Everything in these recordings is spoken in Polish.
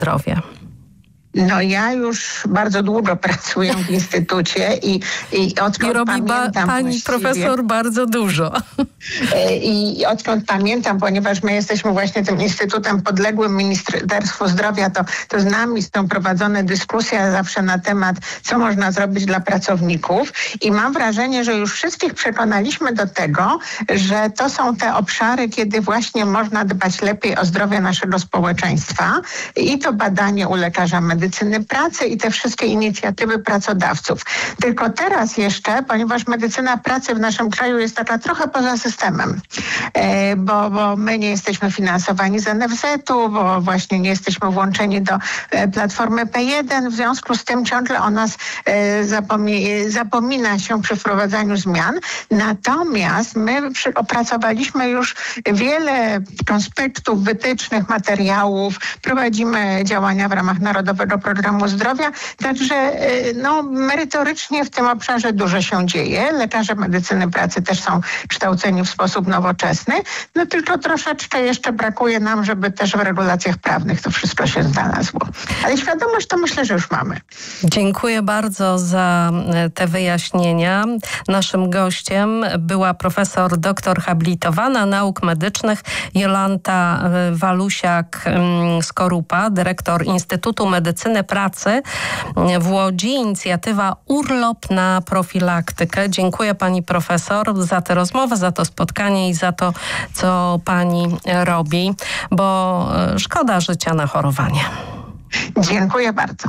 zdrowie? No ja już bardzo długo pracuję w instytucie i odkąd robi pamiętam pani profesor bardzo dużo. I odkąd pamiętam, ponieważ my jesteśmy właśnie tym instytutem podległym Ministerstwu Zdrowia, to z nami są prowadzone dyskusje zawsze na temat, co można zrobić dla pracowników i mam wrażenie, że już wszystkich przekonaliśmy do tego, że to są te obszary, kiedy właśnie można dbać lepiej o zdrowie naszego społeczeństwa i to badanie u lekarza medycyny pracy i te wszystkie inicjatywy pracodawców. Tylko teraz jeszcze, ponieważ medycyna pracy w naszym kraju jest taka trochę poza systemem, bo my nie jesteśmy finansowani z NFZ-u, bo właśnie nie jesteśmy włączeni do platformy P1, w związku z tym ciągle o nas zapomina się przy wprowadzaniu zmian. Natomiast my opracowaliśmy już wiele konspektów, wytycznych, materiałów, prowadzimy działania w ramach Narodowego Programu Zdrowia, także merytorycznie w tym obszarze dużo się dzieje. Lekarze medycyny pracy też są kształceni w sposób nowoczesny, no tylko troszeczkę jeszcze brakuje nam, żeby też w regulacjach prawnych to wszystko się znalazło. Ale świadomość to myślę, że już mamy. Dziękuję bardzo za te wyjaśnienia. Naszym gościem była profesor doktor habilitowana nauk medycznych Jolanta Walusiak-Skorupa, dyrektor Instytutu Medycyny Pracy w Łodzi, inicjatywa Urlop na profilaktykę. Dziękuję pani profesor za tę rozmowę, za to spotkanie i za to, co pani robi, bo szkoda życia na chorowanie. Dziękuję bardzo.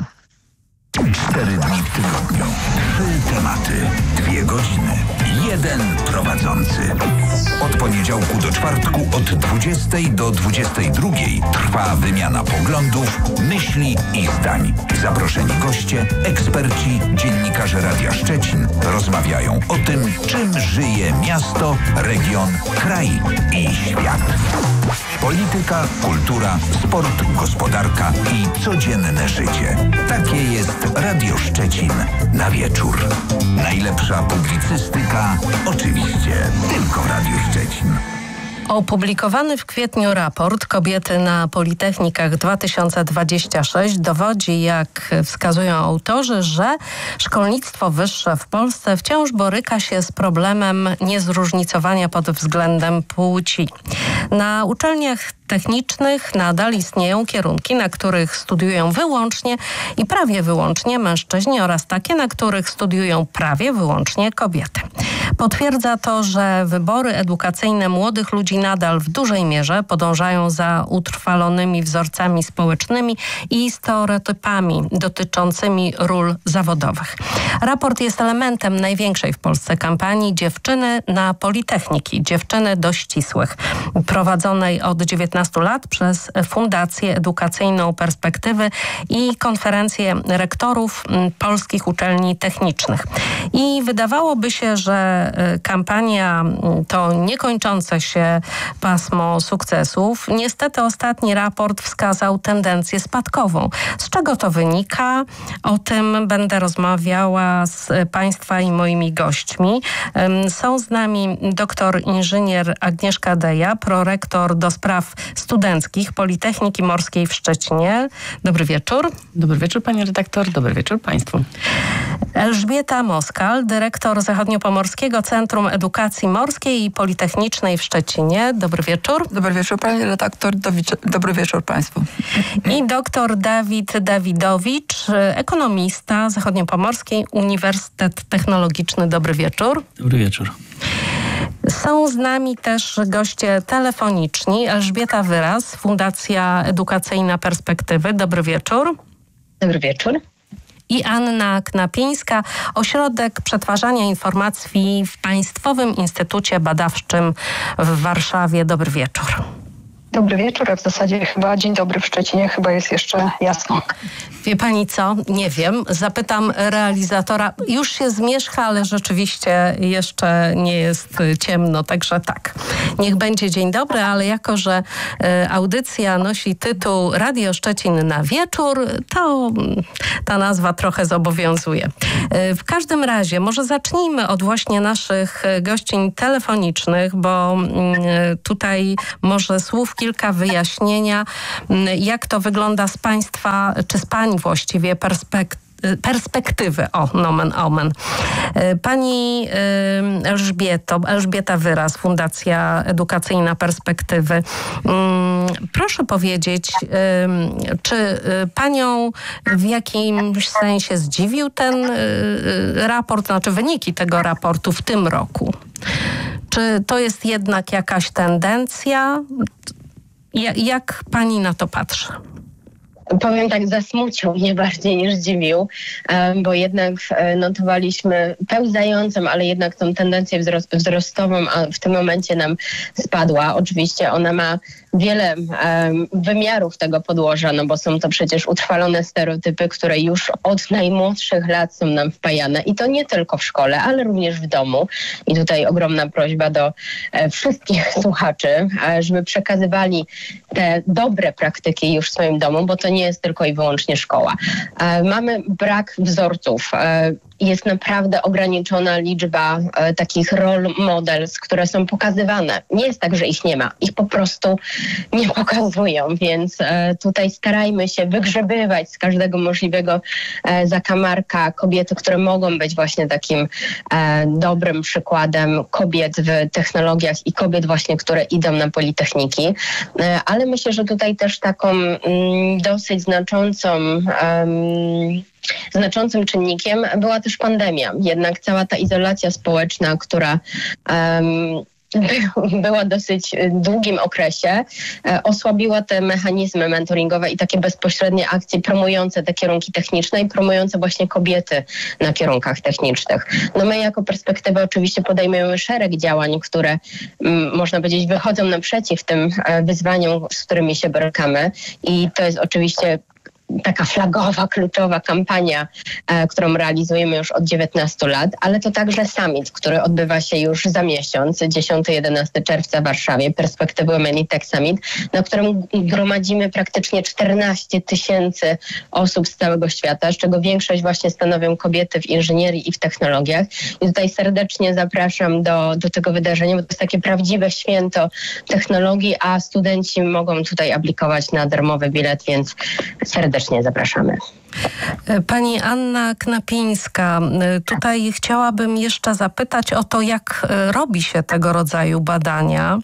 4 dni w tygodniu, 3 tematy, 2 godziny, 1 prowadzący. Od poniedziałku do czwartku od 20 do 22 trwa wymiana poglądów, myśli i zdań. Zaproszeni goście, eksperci, dziennikarze Radia Szczecin rozmawiają o tym, czym żyje miasto, region, kraj i świat. Polityka, kultura, sport, gospodarka i codzienne życie. Takie jest Radio Szczecin na wieczór. Najlepsza publicystyka oczywiście tylko w Radiu Szczecin. Opublikowany w kwietniu raport Kobiety na Politechnikach 2026 dowodzi, jak wskazują autorzy, że szkolnictwo wyższe w Polsce wciąż boryka się z problemem niezróżnicowania pod względem płci. Na uczelniach technicznych nadal istnieją kierunki, na których studiują wyłącznie i prawie wyłącznie mężczyźni oraz takie, na których studiują prawie wyłącznie kobiety. Potwierdza to, że wybory edukacyjne młodych ludzi nadal w dużej mierze podążają za utrwalonymi wzorcami społecznymi i stereotypami dotyczącymi ról zawodowych. Raport jest elementem największej w Polsce kampanii Dziewczyny na Politechniki, Dziewczyny do ścisłych, prowadzonej od 19 lat przez Fundację Edukacyjną Perspektywy i Konferencję Rektorów Polskich Uczelni Technicznych. I wydawałoby się, że kampania to niekończące się pasmo sukcesów. Niestety ostatni raport wskazał tendencję spadkową. Z czego to wynika? O tym będę rozmawiała z Państwa i moimi gośćmi. Są z nami doktor inżynier Agnieszka Deja, prorektor do spraw studenckich Politechniki Morskiej w Szczecinie. Dobry wieczór. Dobry wieczór pani redaktor, dobry wieczór państwu. Elżbieta Moskal, dyrektor Zachodniopomorskiego Centrum Edukacji Morskiej i Politechnicznej w Szczecinie. Dobry wieczór. Dobry wieczór pani redaktor, dobry wieczór państwu. I doktor Dawid Dawidowicz, ekonomista Zachodniopomorski Uniwersytet Technologiczny. Dobry wieczór. Dobry wieczór. Są z nami też goście telefoniczni. Elżbieta Wyraz, Fundacja Edukacyjna Perspektywy. Dobry wieczór. Dobry wieczór. I Anna Knapińska, Ośrodek Przetwarzania Informacji w Państwowym Instytucie Badawczym w Warszawie. Dobry wieczór. Dobry wieczór, a w zasadzie chyba dzień dobry w Szczecinie, chyba jest jeszcze jasno. Wie pani co? Nie wiem. Zapytam realizatora. Już się zmierzcha, ale rzeczywiście jeszcze nie jest ciemno, także tak. Niech będzie dzień dobry, ale jako, że audycja nosi tytuł Radio Szczecin na wieczór, to ta nazwa trochę zobowiązuje. W każdym razie może zacznijmy od właśnie naszych gościń telefonicznych, bo tutaj może słów kilka wyjaśnienia, jak to wygląda z Państwa, czy z Pani właściwie perspektywy. Nomen omen. Pani Elżbieta Wyraz, Fundacja Edukacyjna Perspektywy. Proszę powiedzieć, czy Panią w jakimś sensie zdziwił ten raport, znaczy wyniki tego raportu w tym roku? Czy to jest jednak jakaś tendencja? Jak Pani na to patrzy? Powiem tak, zasmucił mnie bardziej niż zdziwił, bo jednak notowaliśmy pełzającą, ale jednak tą tendencję wzrostową, a w tym momencie nam spadła. Oczywiście ona ma wiele wymiarów tego podłoża, no bo są to przecież utrwalone stereotypy, które już od najmłodszych lat są nam wpajane i to nie tylko w szkole, ale również w domu. I tutaj ogromna prośba do wszystkich słuchaczy, żeby przekazywali te dobre praktyki już w swoim domu, bo to nie jest tylko i wyłącznie szkoła. Mamy brak wzorców. Jest naprawdę ograniczona liczba takich role models, które są pokazywane. Nie jest tak, że ich nie ma. Ich po prostu nie pokazują, więc tutaj starajmy się wygrzebywać z każdego możliwego zakamarka kobiety, które mogą być właśnie takim dobrym przykładem kobiet w technologiach i kobiet właśnie, które idą na politechniki. Ale myślę, że tutaj też taką dosyć znaczącym czynnikiem była też pandemia. Jednak cała ta izolacja społeczna, która była dosyć długim okresie, osłabiła te mechanizmy mentoringowe i takie bezpośrednie akcje promujące te kierunki techniczne i promujące właśnie kobiety na kierunkach technicznych. No my jako Perspektywa oczywiście podejmujemy szereg działań, które można powiedzieć wychodzą naprzeciw tym wyzwaniom, z którymi się borykamy i to jest oczywiście taka flagowa, kluczowa kampania, którą realizujemy już od 19 lat, ale to także summit, który odbywa się już za miesiąc, 10-11 czerwca w Warszawie, Perspektywy Women in Tech Summit, na którym gromadzimy praktycznie 14 000 osób z całego świata, z czego większość właśnie stanowią kobiety w inżynierii i w technologiach. I tutaj serdecznie zapraszam do tego wydarzenia, bo to jest takie prawdziwe święto technologii, a studenci mogą tutaj aplikować na darmowy bilet, więc serdecznie zapraszamy. Pani Anna Knapińska, tutaj chciałabym jeszcze zapytać o to, jak robi się tego rodzaju badania.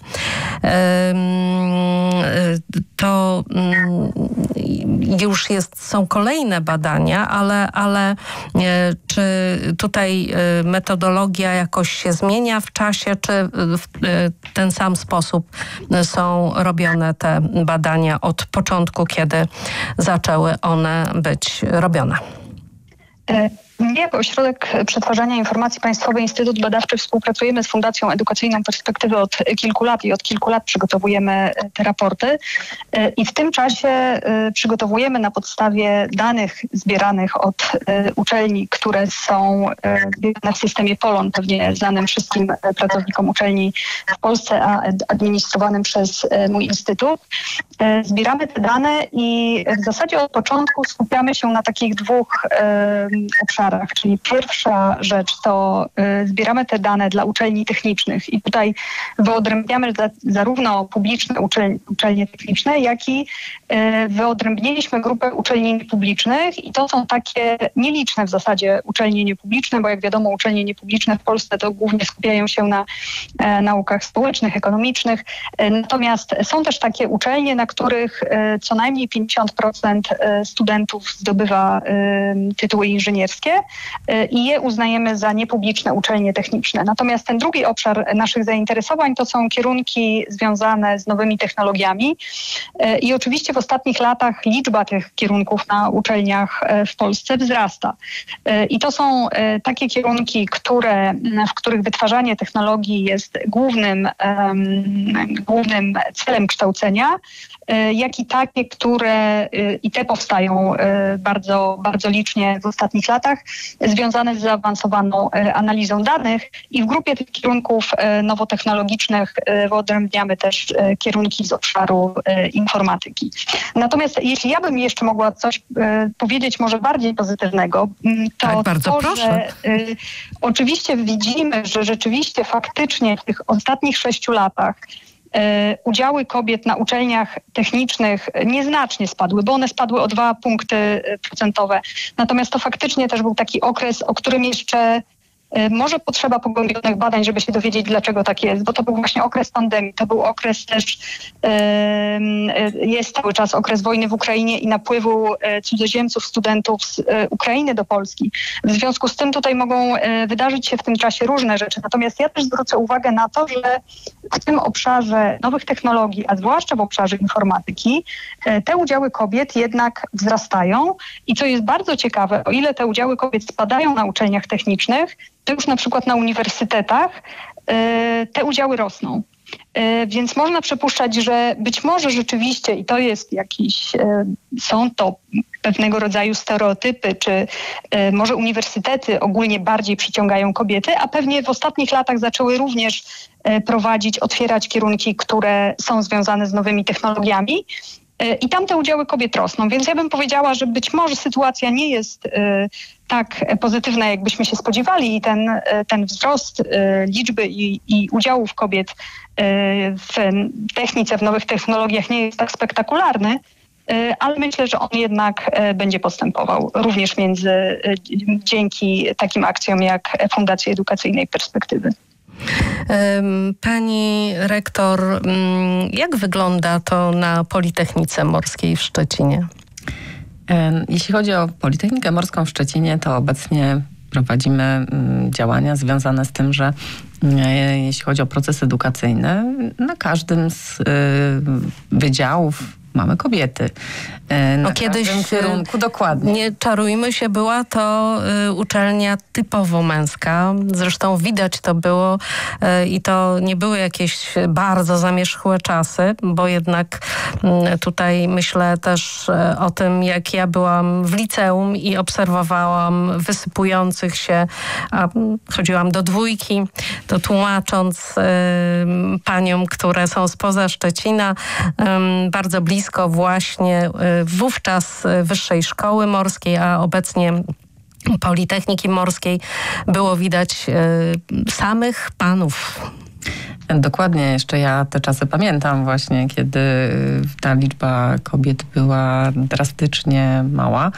To już są kolejne badania, ale czy tutaj metodologia jakoś się zmienia w czasie, czy w ten sam sposób są robione te badania od początku, kiedy zaczęły one być robione? My jako Ośrodek Przetwarzania Informacji Państwowy Instytut Badawczy współpracujemy z Fundacją Edukacyjną Perspektywy od kilku lat i od kilku lat przygotowujemy te raporty i w tym czasie przygotowujemy na podstawie danych zbieranych od uczelni, które są zbierane w systemie Polon, pewnie znanym wszystkim pracownikom uczelni w Polsce, a administrowanym przez mój instytut. Zbieramy te dane i w zasadzie od początku skupiamy się na takich dwóch obszarach. Czyli pierwsza rzecz to zbieramy te dane dla uczelni technicznych i tutaj wyodrębniamy zarówno publiczne uczelnie techniczne, jak i wyodrębniliśmy grupę uczelni niepublicznych i to są takie nieliczne w zasadzie uczelnie niepubliczne, bo jak wiadomo uczelnie niepubliczne w Polsce to głównie skupiają się na naukach społecznych, ekonomicznych, natomiast są też takie uczelnie, na których co najmniej 50% studentów zdobywa tytuły inżynierskie i je uznajemy za niepubliczne uczelnie techniczne. Natomiast ten drugi obszar naszych zainteresowań to są kierunki związane z nowymi technologiami i oczywiście w ostatnich latach liczba tych kierunków na uczelniach w Polsce wzrasta. I to są takie kierunki, w których wytwarzanie technologii jest głównym celem kształcenia, jak i takie, które i te powstają bardzo, bardzo licznie w ostatnich latach, związane z zaawansowaną analizą danych i w grupie tych kierunków nowotechnologicznych wyodrębniamy też kierunki z obszaru informatyki. Natomiast jeśli ja bym jeszcze mogła coś powiedzieć może bardziej pozytywnego, to tak, bardzo to, proszę. że oczywiście widzimy, że rzeczywiście faktycznie w tych ostatnich 6 latach udziały kobiet na uczelniach technicznych nieznacznie spadły, bo one spadły o 2 punkty procentowe. Natomiast to faktycznie też był taki okres, o którym jeszcze może potrzeba pogłębionych badań, żeby się dowiedzieć, dlaczego tak jest, bo to był właśnie okres pandemii, to był okres też, jest cały czas okres wojny w Ukrainie i napływu cudzoziemców, studentów z Ukrainy do Polski. W związku z tym tutaj mogą wydarzyć się w tym czasie różne rzeczy. Natomiast ja też zwrócę uwagę na to, że w tym obszarze nowych technologii, a zwłaszcza w obszarze informatyki, te udziały kobiet jednak wzrastają i co jest bardzo ciekawe, o ile te udziały kobiet spadają na uczelniach technicznych, to już na przykład na uniwersytetach te udziały rosną. Więc można przypuszczać, że być może rzeczywiście, i to jest jakiś, są to pewnego rodzaju stereotypy, czy może uniwersytety ogólnie bardziej przyciągają kobiety, a pewnie w ostatnich latach zaczęły również otwierać kierunki, które są związane z nowymi technologiami. I tam te udziały kobiet rosną. Więc ja bym powiedziała, że być może sytuacja nie jest tak pozytywna, jakbyśmy się spodziewali i ten wzrost liczby i udziałów kobiet w technice, w nowych technologiach nie jest tak spektakularny, ale myślę, że on jednak będzie postępował również dzięki takim akcjom jak Fundacji Edukacyjnej Perspektywy. Pani rektor, jak wygląda to na Politechnice Morskiej w Szczecinie? Jeśli chodzi o Politechnikę Morską w Szczecinie, to obecnie prowadzimy działania związane z tym, że jeśli chodzi o proces edukacyjny, na każdym z wydziałów mamy kobiety. Na kiedyś każdym kierunku, dokładnie. Nie czarujmy się, była to uczelnia typowo męska. Zresztą widać to było i to nie były jakieś bardzo zamierzchłe czasy, bo jednak tutaj myślę też o tym, jak ja byłam w liceum i obserwowałam wysypujących się, a chodziłam do 2, to tłumacząc paniom, które są spoza Szczecina, bardzo blisko właśnie wówczas Wyższej Szkoły Morskiej, a obecnie Politechniki Morskiej, było widać samych panów. Dokładnie, jeszcze ja te czasy pamiętam właśnie, kiedy ta liczba kobiet była drastycznie mała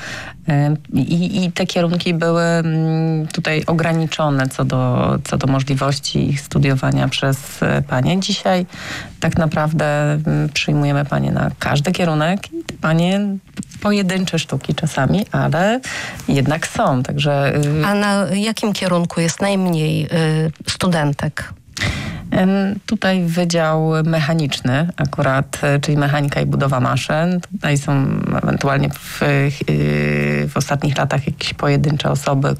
i te kierunki były tutaj ograniczone co do możliwości ich studiowania przez panie. Dzisiaj tak naprawdę przyjmujemy panie na każdy kierunek i te panie pojedyncze sztuki czasami, ale jednak są, także... A na jakim kierunku jest najmniej studentek? Tutaj wydział mechaniczny akurat, czyli mechanika i budowa maszyn. Tutaj są ewentualnie w ostatnich latach jakieś pojedyncze osoby,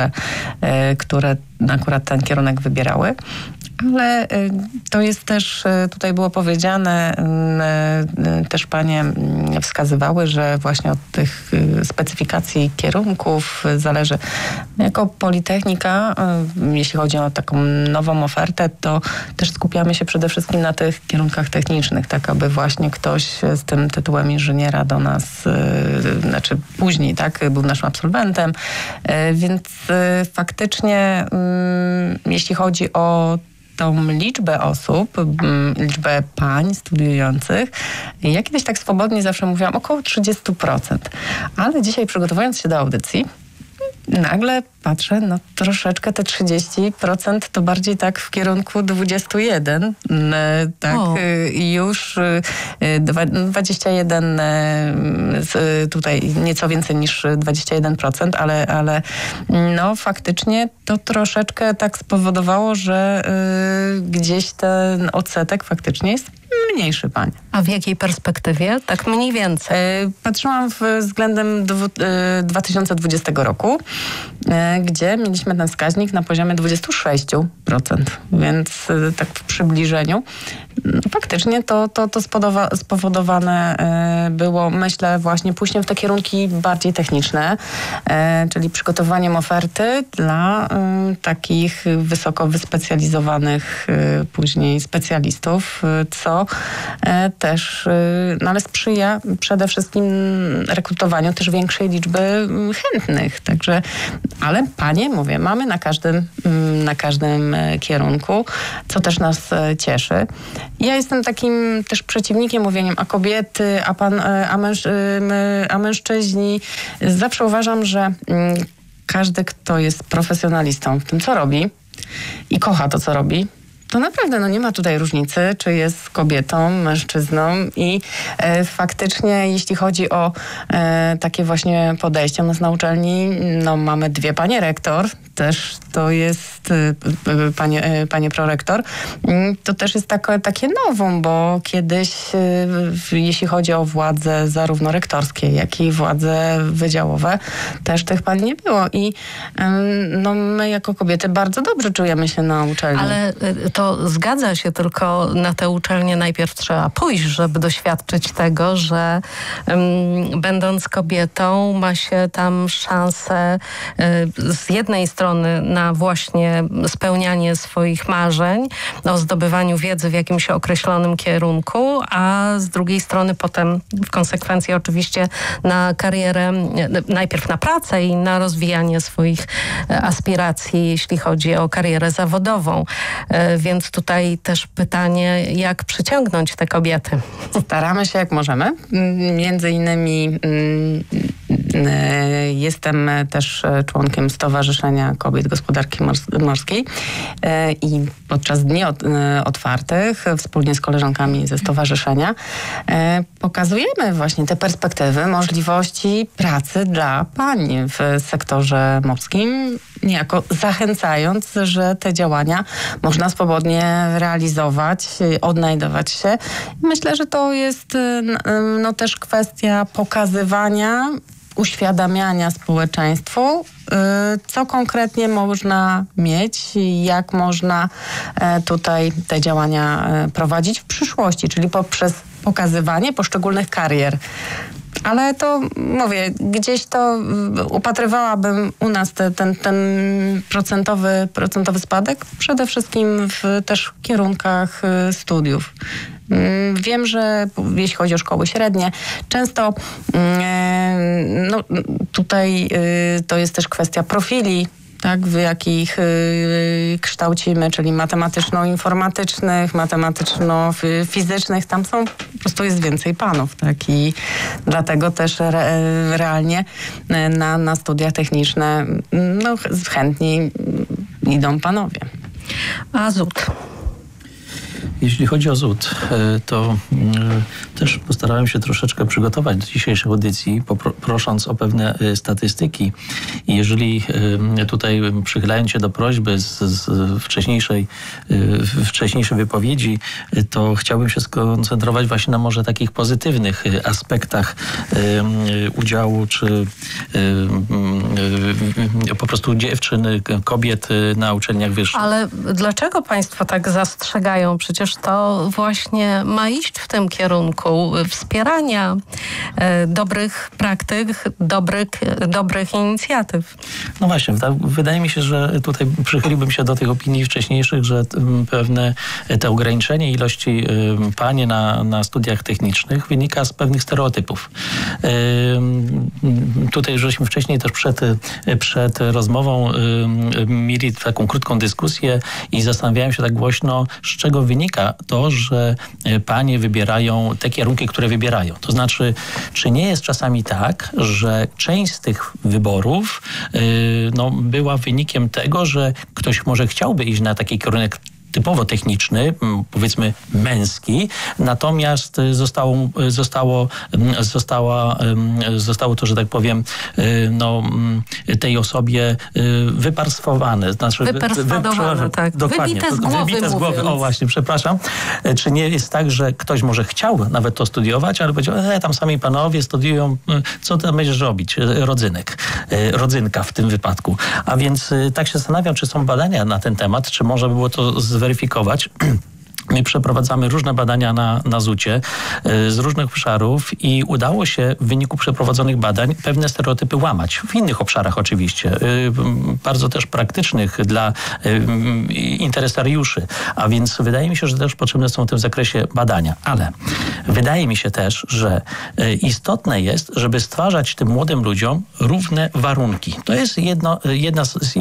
które akurat ten kierunek wybierały. Ale to jest też, tutaj było powiedziane, też panie wskazywały, że właśnie od tych specyfikacji kierunków zależy. Jako Politechnika, jeśli chodzi o taką nową ofertę, to też skupiamy się przede wszystkim na tych kierunkach technicznych, tak aby właśnie ktoś z tym tytułem inżyniera do nas, znaczy później, tak, był naszym absolwentem, więc faktycznie jeśli chodzi o tą liczbę osób, liczbę pań studiujących, ja kiedyś tak swobodnie zawsze mówiłam około 30%. Ale dzisiaj, przygotowując się do audycji, nagle patrzę, no troszeczkę te 30% to bardziej tak w kierunku 21. Tak, już 21, tutaj nieco więcej niż 21%, ale no faktycznie to troszeczkę tak spowodowało, że gdzieś ten odsetek faktycznie jest mniejszy, panie. A w jakiej perspektywie? Tak mniej więcej. Patrzyłam względem 2020 roku, gdzie mieliśmy ten wskaźnik na poziomie 26%, więc tak w przybliżeniu. faktycznie to spowodowane było, myślę, właśnie pójściem w te kierunki bardziej techniczne, czyli przygotowaniem oferty dla takich wysoko wyspecjalizowanych później specjalistów, co też ale sprzyja przede wszystkim rekrutowaniu też większej liczby chętnych. Także, ale panie, mówię, mamy na każdym kierunku, co też nas cieszy. Ja jestem takim też przeciwnikiem mówieniem, a kobiety, a mężczyźni. Zawsze uważam, że każdy, kto jest profesjonalistą w tym, co robi i kocha to, co robi, to naprawdę nie ma tutaj różnicy, czy jest kobietą, mężczyzną i faktycznie jeśli chodzi o takie właśnie podejście u nas na uczelni, mamy 2 panie rektor, też to jest panie prorektor, to też jest takie nowum, bo kiedyś jeśli chodzi o władze zarówno rektorskie, jak i władze wydziałowe, też tych pań nie było i my jako kobiety bardzo dobrze czujemy się na uczelni. Ale to zgadza się, tylko na tę uczelnię najpierw trzeba pójść, żeby doświadczyć tego, że będąc kobietą ma się tam szansę z jednej strony na właśnie spełnianie swoich marzeń, o zdobywaniu wiedzy w jakimś określonym kierunku, a z drugiej strony potem w konsekwencji oczywiście na karierę, najpierw na pracę i na rozwijanie swoich aspiracji, jeśli chodzi o karierę zawodową. Więc tutaj też pytanie, jak przyciągnąć te kobiety? Staramy się jak możemy. Między innymi jestem też członkiem Stowarzyszenia Kobiet Gospodarki Morskiej i podczas dni otwartych wspólnie z koleżankami ze stowarzyszenia pokazujemy właśnie te perspektywy, możliwości pracy dla pań w sektorze morskim, niejako zachęcając, że te działania można swobodnie realizować, odnajdować się. Myślę, że to jest też kwestia pokazywania, uświadamiania społeczeństwu, co konkretnie można mieć, jak można tutaj te działania prowadzić w przyszłości, czyli poprzez pokazywanie poszczególnych karier. Ale to, mówię, gdzieś to upatrywałabym u nas ten procentowy spadek przede wszystkim w też kierunkach studiów. Wiem, że jeśli chodzi o szkoły średnie, często tutaj to jest też kwestia profili, tak, w jakich kształcimy, czyli matematyczno-informatycznych, matematyczno-fizycznych. Tam są, po prostu jest więcej panów, tak, i dlatego też realnie na studia techniczne chętniej idą panowie. A ZUT? Jeśli chodzi o ZUT, to też postarałem się troszeczkę przygotować do dzisiejszej audycji, prosząc o pewne statystyki. I jeżeli tutaj przychylając się do prośby z wcześniejszej wypowiedzi, to chciałbym się skoncentrować właśnie na może takich pozytywnych aspektach udziału, czy po prostu dziewczyn, kobiet na uczelniach wyższych. Ale dlaczego państwo tak zastrzegają? Przecież to właśnie ma iść w tym kierunku wspierania dobrych praktyk, dobrych inicjatyw. No właśnie, wydaje mi się, że tutaj przychyliłbym się do tych opinii wcześniejszych, że pewne te ograniczenie ilości pań na studiach technicznych wynika z pewnych stereotypów. Tutaj żeśmy wcześniej też przed rozmową mieli taką krótką dyskusję i zastanawiałem się tak głośno, z czego wynika to, że panie wybierają te kierunki, które wybierają. To znaczy, czy nie jest czasami tak, że część z tych wyborów była wynikiem tego, że ktoś może chciałby iść na taki kierunek typowo techniczny, powiedzmy męski, natomiast zostało to, że tak powiem, tej osobie wyparswowane. Znaczy, wyperswadowane, tak. Dokładnie. Wybite z głowy. O właśnie, przepraszam. Czy nie jest tak, że ktoś może chciał nawet to studiować, ale powiedział, tam sami panowie studiują, co tam będziesz robić? Rodzynka w tym wypadku. A więc tak się zastanawiam, czy są badania na ten temat, czy można by było to zweryfikować. My przeprowadzamy różne badania na ZUT-cie z różnych obszarów i udało się w wyniku przeprowadzonych badań pewne stereotypy łamać. W innych obszarach oczywiście. Bardzo też praktycznych dla interesariuszy. A więc wydaje mi się, że też potrzebne są w tym zakresie badania. Ale wydaje mi się też, że istotne jest, żeby stwarzać tym młodym ludziom równe warunki. To jest jedna z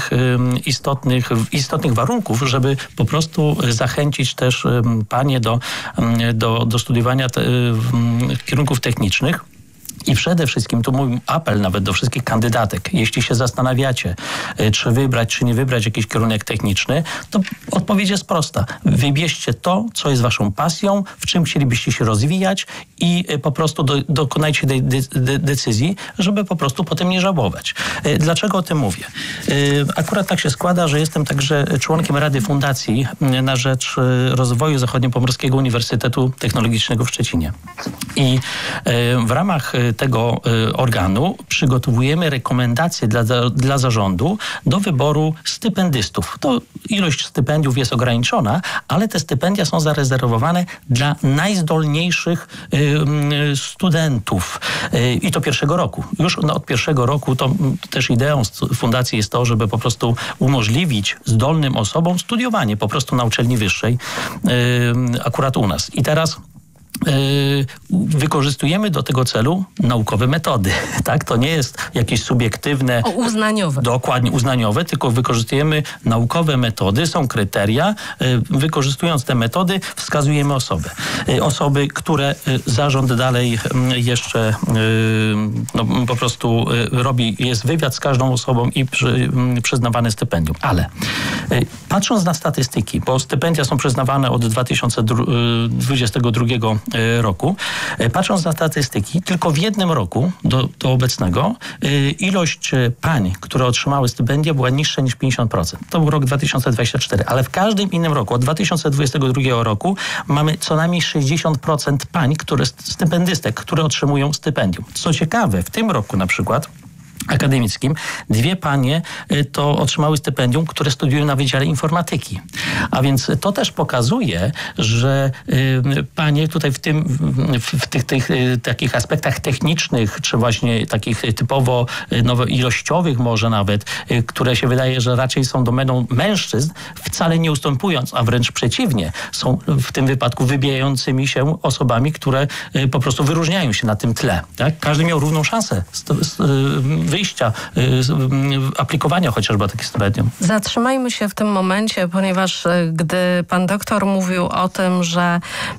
istotnych warunków, żeby po prostu zachęcić też panie do studiowania kierunków technicznych. I przede wszystkim, tu mój apel nawet do wszystkich kandydatek, jeśli się zastanawiacie, czy wybrać, czy nie wybrać jakiś kierunek techniczny, to odpowiedź jest prosta. Wybierzcie to, co jest waszą pasją, w czym chcielibyście się rozwijać i po prostu dokonajcie tej decyzji, żeby po prostu potem nie żałować. Dlaczego o tym mówię? Akurat tak się składa, że jestem także członkiem Rady Fundacji na rzecz rozwoju Zachodniopomorskiego Uniwersytetu Technologicznego w Szczecinie. I w ramach tego organu przygotowujemy rekomendacje dla zarządu do wyboru stypendystów. To ilość stypendiów jest ograniczona, ale te stypendia są zarezerwowane dla najzdolniejszych studentów. I to pierwszego roku. Już od pierwszego roku to też ideą fundacji jest to, żeby po prostu umożliwić zdolnym osobom studiowanie po prostu na uczelni wyższej akurat u nas. I teraz wykorzystujemy do tego celu naukowe metody. Tak? To nie jest jakieś subiektywne... Uznaniowe. Dokładnie, uznaniowe, tylko wykorzystujemy naukowe metody, są kryteria. Wykorzystując te metody wskazujemy osoby. Osoby, które zarząd dalej jeszcze po prostu jest wywiad z każdą osobą i przyznawane stypendium. Ale patrząc na statystyki, bo stypendia są przyznawane od 2022 roku. Patrząc na statystyki, tylko w jednym roku do obecnego ilość pań, które otrzymały stypendia, była niższa niż 50%. To był rok 2024, ale w każdym innym roku, od 2022 roku mamy co najmniej 60% pań, stypendystek, które otrzymują stypendium. Co ciekawe, w tym roku na przykład akademickim 2 panie to otrzymały stypendium, które studiują na Wydziale Informatyki. A więc to też pokazuje, że panie tutaj w tych takich aspektach technicznych, czy właśnie takich typowo ilościowych może nawet, które się wydaje, że raczej są domeną mężczyzn, wcale nie ustępując, a wręcz przeciwnie, są w tym wypadku wybijającymi się osobami, które po prostu wyróżniają się na tym tle. Tak? Każdy miał równą szansę wyjścia, aplikowania chociażby takie stypendium. Zatrzymajmy się w tym momencie, ponieważ gdy pan doktor mówił o tym, że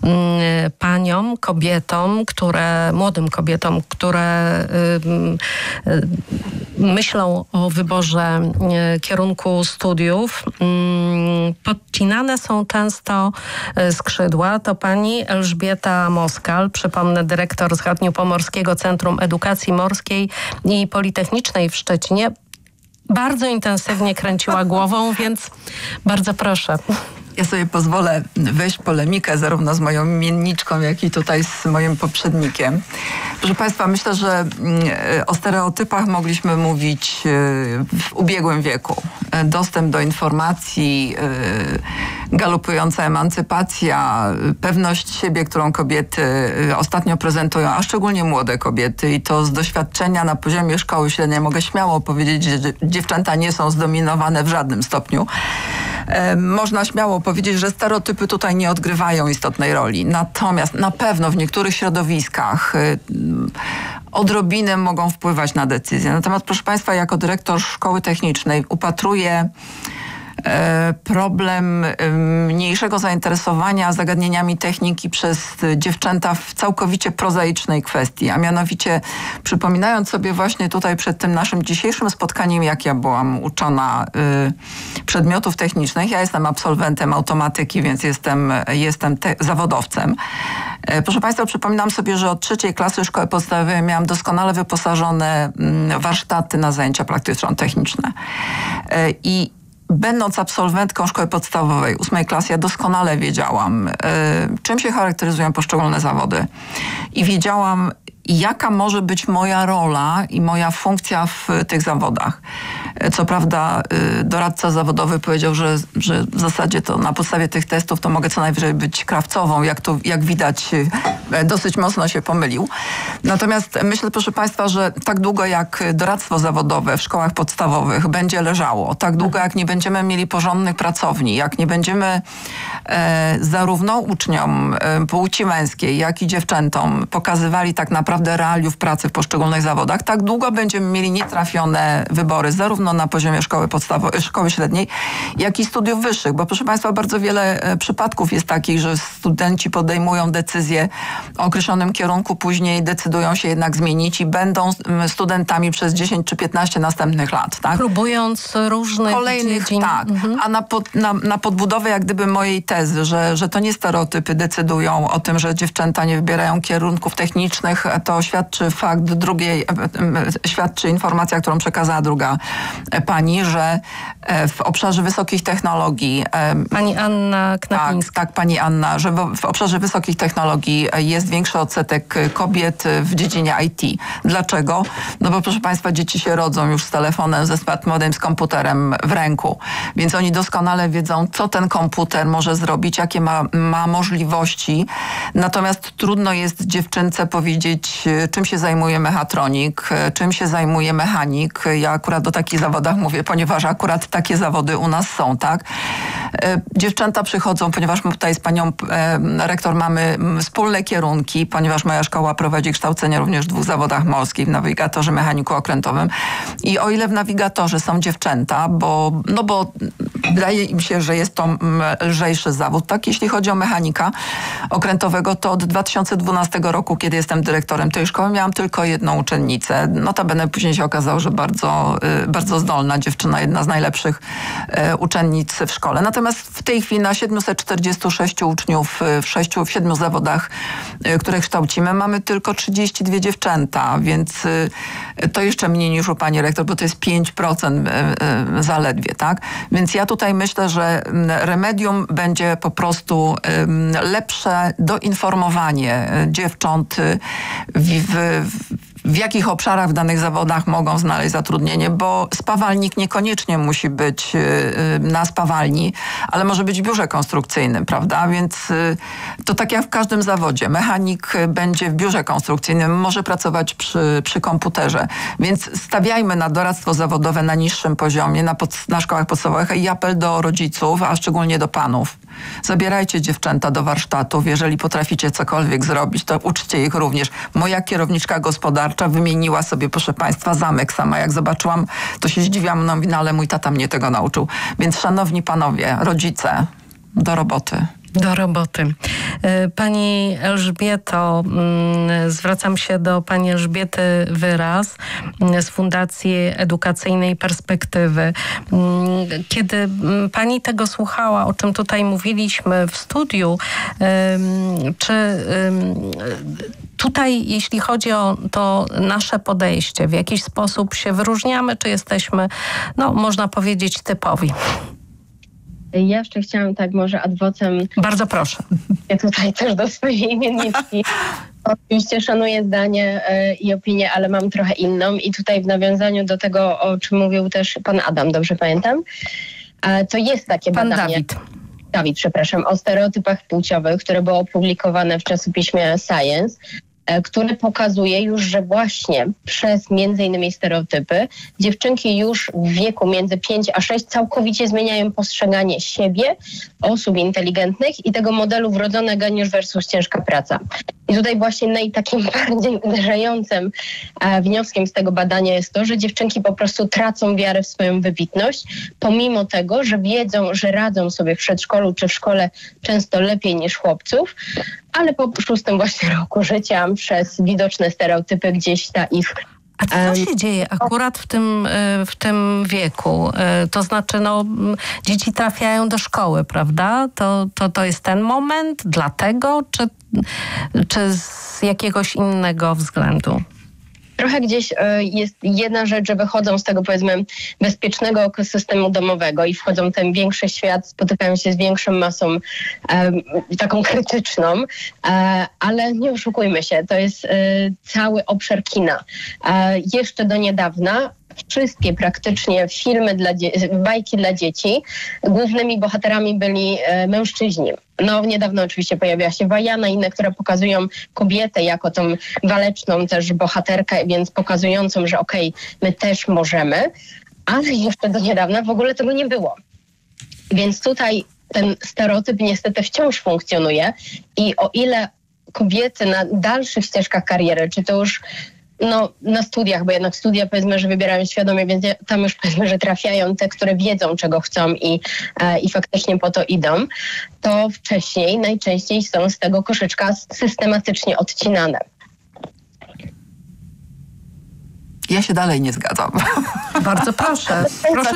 młodym kobietom, które myślą o wyborze kierunku studiów, podcinane są często skrzydła. To pani Elżbieta Moskal, przypomnę, dyrektor Zachodniopomorskiego Centrum Edukacji Morskiej i Politechnicznej w Szczecinie, bardzo intensywnie kręciła głową, więc bardzo proszę. Ja sobie pozwolę wejść w polemikę zarówno z moją imienniczką, jak i tutaj z moim poprzednikiem. Proszę Państwa, myślę, że o stereotypach mogliśmy mówić w ubiegłym wieku. Dostęp do informacji, galopująca emancypacja, pewność siebie, którą kobiety ostatnio prezentują, a szczególnie młode kobiety, i to z doświadczenia na poziomie szkoły średniej mogę śmiało powiedzieć, że dziewczęta nie są zdominowane w żadnym stopniu. Można śmiało powiedzieć, że stereotypy tutaj nie odgrywają istotnej roli. Natomiast na pewno w niektórych środowiskach odrobinę mogą wpływać na decyzje. Natomiast proszę Państwa, jako dyrektor szkoły technicznej upatruję problem mniejszego zainteresowania zagadnieniami techniki przez dziewczęta w całkowicie prozaicznej kwestii, a mianowicie przypominając sobie właśnie tutaj przed tym naszym dzisiejszym spotkaniem, jak ja byłam uczona przedmiotów technicznych. Ja jestem absolwentem automatyki, więc jestem zawodowcem. Proszę Państwa, przypominam sobie, że od 3. klasy szkoły podstawowej miałam doskonale wyposażone warsztaty na zajęcia praktyczno-techniczne. I będąc absolwentką szkoły podstawowej 8. klasy, ja doskonale wiedziałam, czym się charakteryzują poszczególne zawody. I wiedziałam, i jaka może być moja rola i moja funkcja w tych zawodach. Co prawda doradca zawodowy powiedział, że w zasadzie to na podstawie tych testów to mogę co najwyżej być krawcową. Jak widać, dosyć mocno się pomylił. Natomiast myślę, proszę Państwa, że tak długo jak doradztwo zawodowe w szkołach podstawowych będzie leżało, tak długo jak nie będziemy mieli porządnych pracowni, jak nie będziemy zarówno uczniom płci męskiej, jak i dziewczętom pokazywali tak naprawdę realiów pracy w poszczególnych zawodach, tak długo będziemy mieli nietrafione wybory, zarówno na poziomie szkoły podstawowej, szkoły średniej, jak i studiów wyższych. Bo proszę Państwa, bardzo wiele przypadków jest takich, że studenci podejmują decyzję o określonym kierunku, później decydują się jednak zmienić i będą studentami przez 10 czy 15 następnych lat. Tak? Próbując różnych kolejnych dziedzin. Tak. A na podbudowę jak gdyby mojej tezy, że to nie stereotypy decydują o tym, że dziewczęta nie wybierają kierunków technicznych, to świadczy informacja, którą przekazała druga pani, że w obszarze wysokich technologii... Pani Anna Knapińska. Tak, pani Anna, że w obszarze wysokich technologii jest większy odsetek kobiet w dziedzinie IT. Dlaczego? No bo proszę Państwa, dzieci się rodzą już z telefonem, ze smartfonem, z komputerem w ręku. Więc oni doskonale wiedzą, co ten komputer może zrobić, jakie ma możliwości. Natomiast trudno jest dziewczynce powiedzieć, czym się zajmuje mechatronik, czym się zajmuje mechanik. Ja akurat o takich zawodach mówię, ponieważ akurat takie zawody u nas są, tak? Dziewczęta przychodzą, ponieważ my tutaj z panią rektor mamy wspólne kierunki, ponieważ moja szkoła prowadzi kształcenie również w 2 zawodach morskich, w nawigatorze, mechaniku okrętowym. I o ile w nawigatorze są dziewczęta, bo wydaje im się, że jest to lżejszy zawód, tak jeśli chodzi o mechanika okrętowego, to od 2012 roku, kiedy jestem dyrektorem tej szkoły, miałam tylko jedną uczennicę. Notabene później się okazało, że bardzo, bardzo zdolna dziewczyna, jedna z najlepszych uczennic w szkole. Natomiast w tej chwili na 746 uczniów w 7 zawodach, które kształcimy, mamy tylko 32 dziewczęta, więc to jeszcze mniej niż u pani rektor, bo to jest 5% zaledwie, tak? Więc ja tutaj myślę, że remedium będzie po prostu lepsze doinformowanie dziewcząt w jakich obszarach w danych zawodach mogą znaleźć zatrudnienie, bo spawalnik niekoniecznie musi być na spawalni, ale może być w biurze konstrukcyjnym, prawda? Więc to tak jak w każdym zawodzie. Mechanik będzie w biurze konstrukcyjnym, może pracować przy komputerze. Więc stawiajmy na doradztwo zawodowe na niższym poziomie, na szkołach podstawowych i apel do rodziców, a szczególnie do panów. Zabierajcie dziewczęta do warsztatów. Jeżeli potraficie cokolwiek zrobić, to uczcie ich również. Moja kierowniczka gospodarcza wymieniła sobie, proszę Państwa, zamek sama. Jak zobaczyłam, to się zdziwiłam, no mówi, no ale mój tata mnie tego nauczył. Więc szanowni panowie, rodzice, do roboty. Do roboty. Pani Elżbieto, zwracam się do pani Elżbiety Wyraz z Fundacji Edukacyjnej Perspektywy. Kiedy pani tego słuchała, o czym tutaj mówiliśmy w studiu, czy tutaj, jeśli chodzi o to nasze podejście, w jakiś sposób się wyróżniamy, czy jesteśmy, no można powiedzieć, typowi? Ja jeszcze chciałam tak może ad vocem... Bardzo proszę. Ja tutaj też do swojej imienniczki. Oczywiście szanuję zdanie i opinię, ale mam trochę inną. I tutaj w nawiązaniu do tego, o czym mówił też pan Adam, dobrze pamiętam, to jest takie badanie... Dawid, przepraszam, o stereotypach płciowych, które było opublikowane w czasopiśmie Science, które pokazuje już, że właśnie przez między innymi stereotypy dziewczynki już w wieku między 5 a 6 całkowicie zmieniają postrzeganie siebie, osób inteligentnych i tego modelu wrodzonego niż versus ciężka praca. I tutaj właśnie takim bardziej uderzającym wnioskiem z tego badania jest to, że dziewczynki po prostu tracą wiarę w swoją wybitność, pomimo tego, że wiedzą, że radzą sobie w przedszkolu czy w szkole często lepiej niż chłopców, ale po 6 właśnie roku życia przez widoczne stereotypy gdzieś ta ich... A co się dzieje akurat w tym wieku? To znaczy, no, dzieci trafiają do szkoły, prawda? To jest ten moment dlatego, czy z jakiegoś innego względu? trochę gdzieś jest jedna rzecz, że wychodzą z tego, powiedzmy, bezpiecznego ekosystemu domowego i wchodzą w ten większy świat, spotykają się z większą masą taką krytyczną, ale nie oszukujmy się, to jest cały obszar kina. Jeszcze do niedawna wszystkie praktycznie filmy, bajki dla dzieci, głównymi bohaterami byli mężczyźni. No niedawno oczywiście pojawiła się Wajana, inne, które pokazują kobietę jako tą waleczną też bohaterkę, więc pokazującą, że okej, my też możemy, ale jeszcze do niedawna w ogóle tego nie było. Więc tutaj ten stereotyp niestety wciąż funkcjonuje i o ile kobiety na dalszych ścieżkach kariery, czy to już na studiach, bo jednak studia powiedzmy, że wybierają świadomie, więc tam już powiedzmy, że trafiają te, które wiedzą, czego chcą i faktycznie po to idą, to wcześniej najczęściej są z tego koszyczka systematycznie odcinane. Ja się dalej nie zgadzam. Bardzo proszę.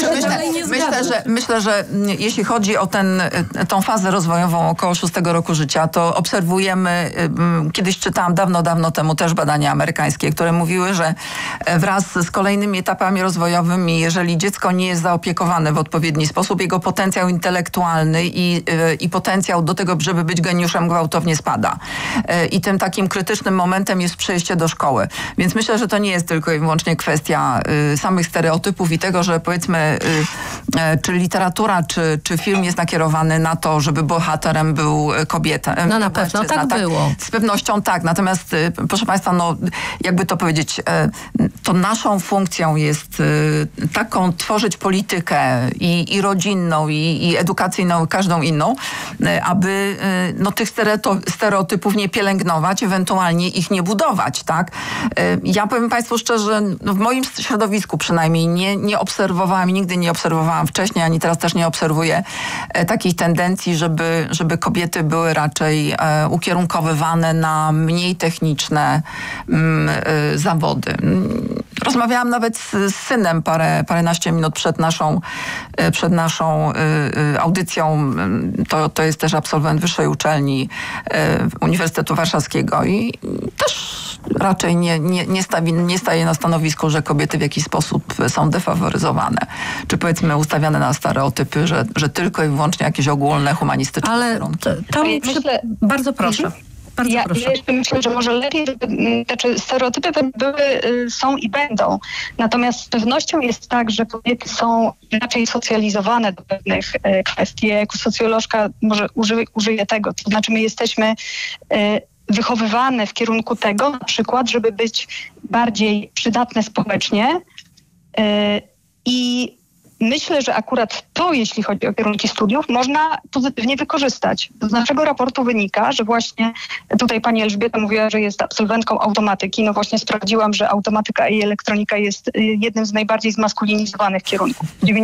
Myślę, że jeśli chodzi o tą fazę rozwojową około 6 roku życia, to obserwujemy, kiedyś czytałam dawno temu też badania amerykańskie, które mówiły, że wraz z kolejnymi etapami rozwojowymi, jeżeli dziecko nie jest zaopiekowane w odpowiedni sposób, jego potencjał intelektualny i potencjał do tego, żeby być geniuszem, gwałtownie spada. I tym takim krytycznym momentem jest przejście do szkoły. Więc myślę, że to nie jest tylko i wyłącznie kwestia samych stereotypów i tego, że powiedzmy, czy literatura, czy film jest nakierowany na to, żeby bohaterem był kobieta. No na pewno tak było. Z pewnością tak. Natomiast, proszę Państwa, jakby to powiedzieć, to naszą funkcją jest taką tworzyć politykę i rodzinną, i edukacyjną, i każdą inną, aby tych stereotypów nie pielęgnować, ewentualnie ich nie budować, tak? Ja powiem Państwu szczerze, w moim środowisku przynajmniej nie obserwowałam i nigdy nie obserwowałam wcześniej, ani teraz też nie obserwuję takich tendencji, żeby kobiety były raczej ukierunkowywane na mniej techniczne zawody. Rozmawiałam nawet z synem paręnaście minut przed naszą audycją. To jest też absolwent wyższej uczelni Uniwersytetu Warszawskiego i też raczej nie staje na stanowisku, że kobiety w jakiś sposób są defaworyzowane. Czy powiedzmy ustawiane na stereotypy, że tylko i wyłącznie jakieś ogólne, humanistyczne kierunki. Bardzo proszę. Ja jeszcze myślę, że może lepiej, stereotypy są i będą. Natomiast z pewnością jest tak, że kobiety są raczej socjalizowane do pewnych kwestii. Jako socjolożka może użyję tego. To znaczy my jesteśmy wychowywane w kierunku tego, na przykład, żeby być bardziej przydatne społecznie i myślę, że akurat to, jeśli chodzi o kierunki studiów, można pozytywnie wykorzystać. Z naszego raportu wynika, że właśnie tutaj pani Elżbieta mówiła, że jest absolwentką automatyki. No właśnie sprawdziłam, że automatyka i elektronika jest jednym z najbardziej zmaskulinizowanych kierunków.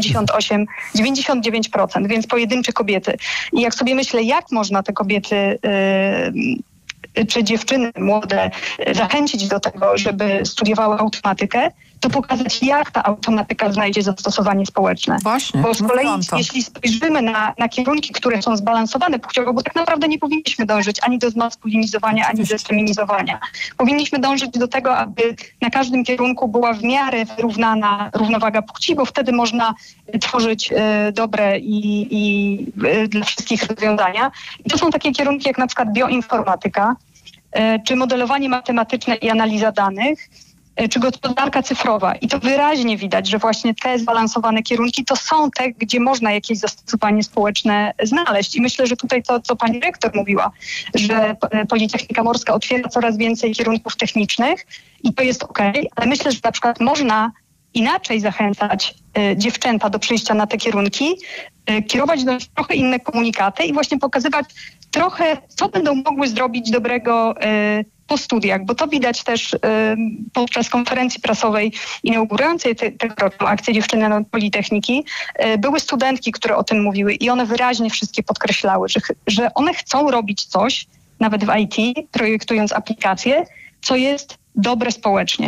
99%, więc pojedyncze kobiety. I jak sobie myślę, jak można te kobiety czy dziewczyny młode zachęcić do tego, żeby studiowały automatykę, to pokazać, jak ta automatyka znajdzie zastosowanie społeczne. Właśnie, bo z kolei, jeśli spojrzymy na kierunki, które są zbalansowane płciowo, bo tak naprawdę nie powinniśmy dążyć ani do zmaskulinizowania, ani do feminizowania. Powinniśmy dążyć do tego, aby na każdym kierunku była w miarę wyrównana równowaga płci, bo wtedy można tworzyć dobre i dla wszystkich rozwiązania. I to są takie kierunki jak na przykład bioinformatyka, czy modelowanie matematyczne i analiza danych, czy gospodarka cyfrowa. I to wyraźnie widać, że właśnie te zbalansowane kierunki to są te, gdzie można jakieś zastosowanie społeczne znaleźć. I myślę, że tutaj to, co pani rektor mówiła, że Politechnika Morska otwiera coraz więcej kierunków technicznych i to jest okej, ale myślę, że na przykład można inaczej zachęcać dziewczęta do przyjścia na te kierunki, kierować do nich trochę inne komunikaty i właśnie pokazywać trochę, co będą mogły zrobić dobrego po studiach, bo to widać też podczas konferencji prasowej inaugurującej tegoroczną akcję Dziewczyny na Politechniki. Były studentki, które o tym mówiły i one wyraźnie wszystkie podkreślały, że one chcą robić coś, nawet w IT, projektując aplikacje, co jest dobre społecznie.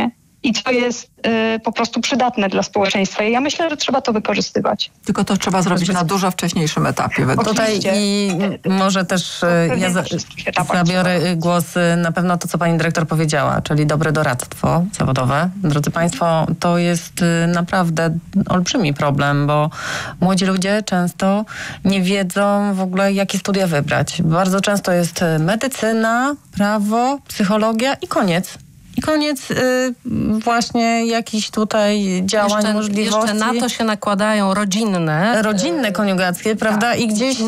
i co jest po prostu przydatne dla społeczeństwa. I ja myślę, że trzeba to wykorzystywać. Tylko to trzeba zrobić na dużo wcześniejszym etapie. Tutaj i może też ja zabiorę głos na pewno to, co pani dyrektor powiedziała, czyli dobre doradztwo zawodowe. Drodzy państwo, to jest naprawdę olbrzymi problem, bo młodzi ludzie często nie wiedzą w ogóle, jakie studia wybrać. Bardzo często jest medycyna, prawo, psychologia i koniec. I koniec właśnie jakichś tutaj działań, możliwości. Jeszcze na to się nakładają rodzinne koniugacje, prawda? Tak, I gdzieś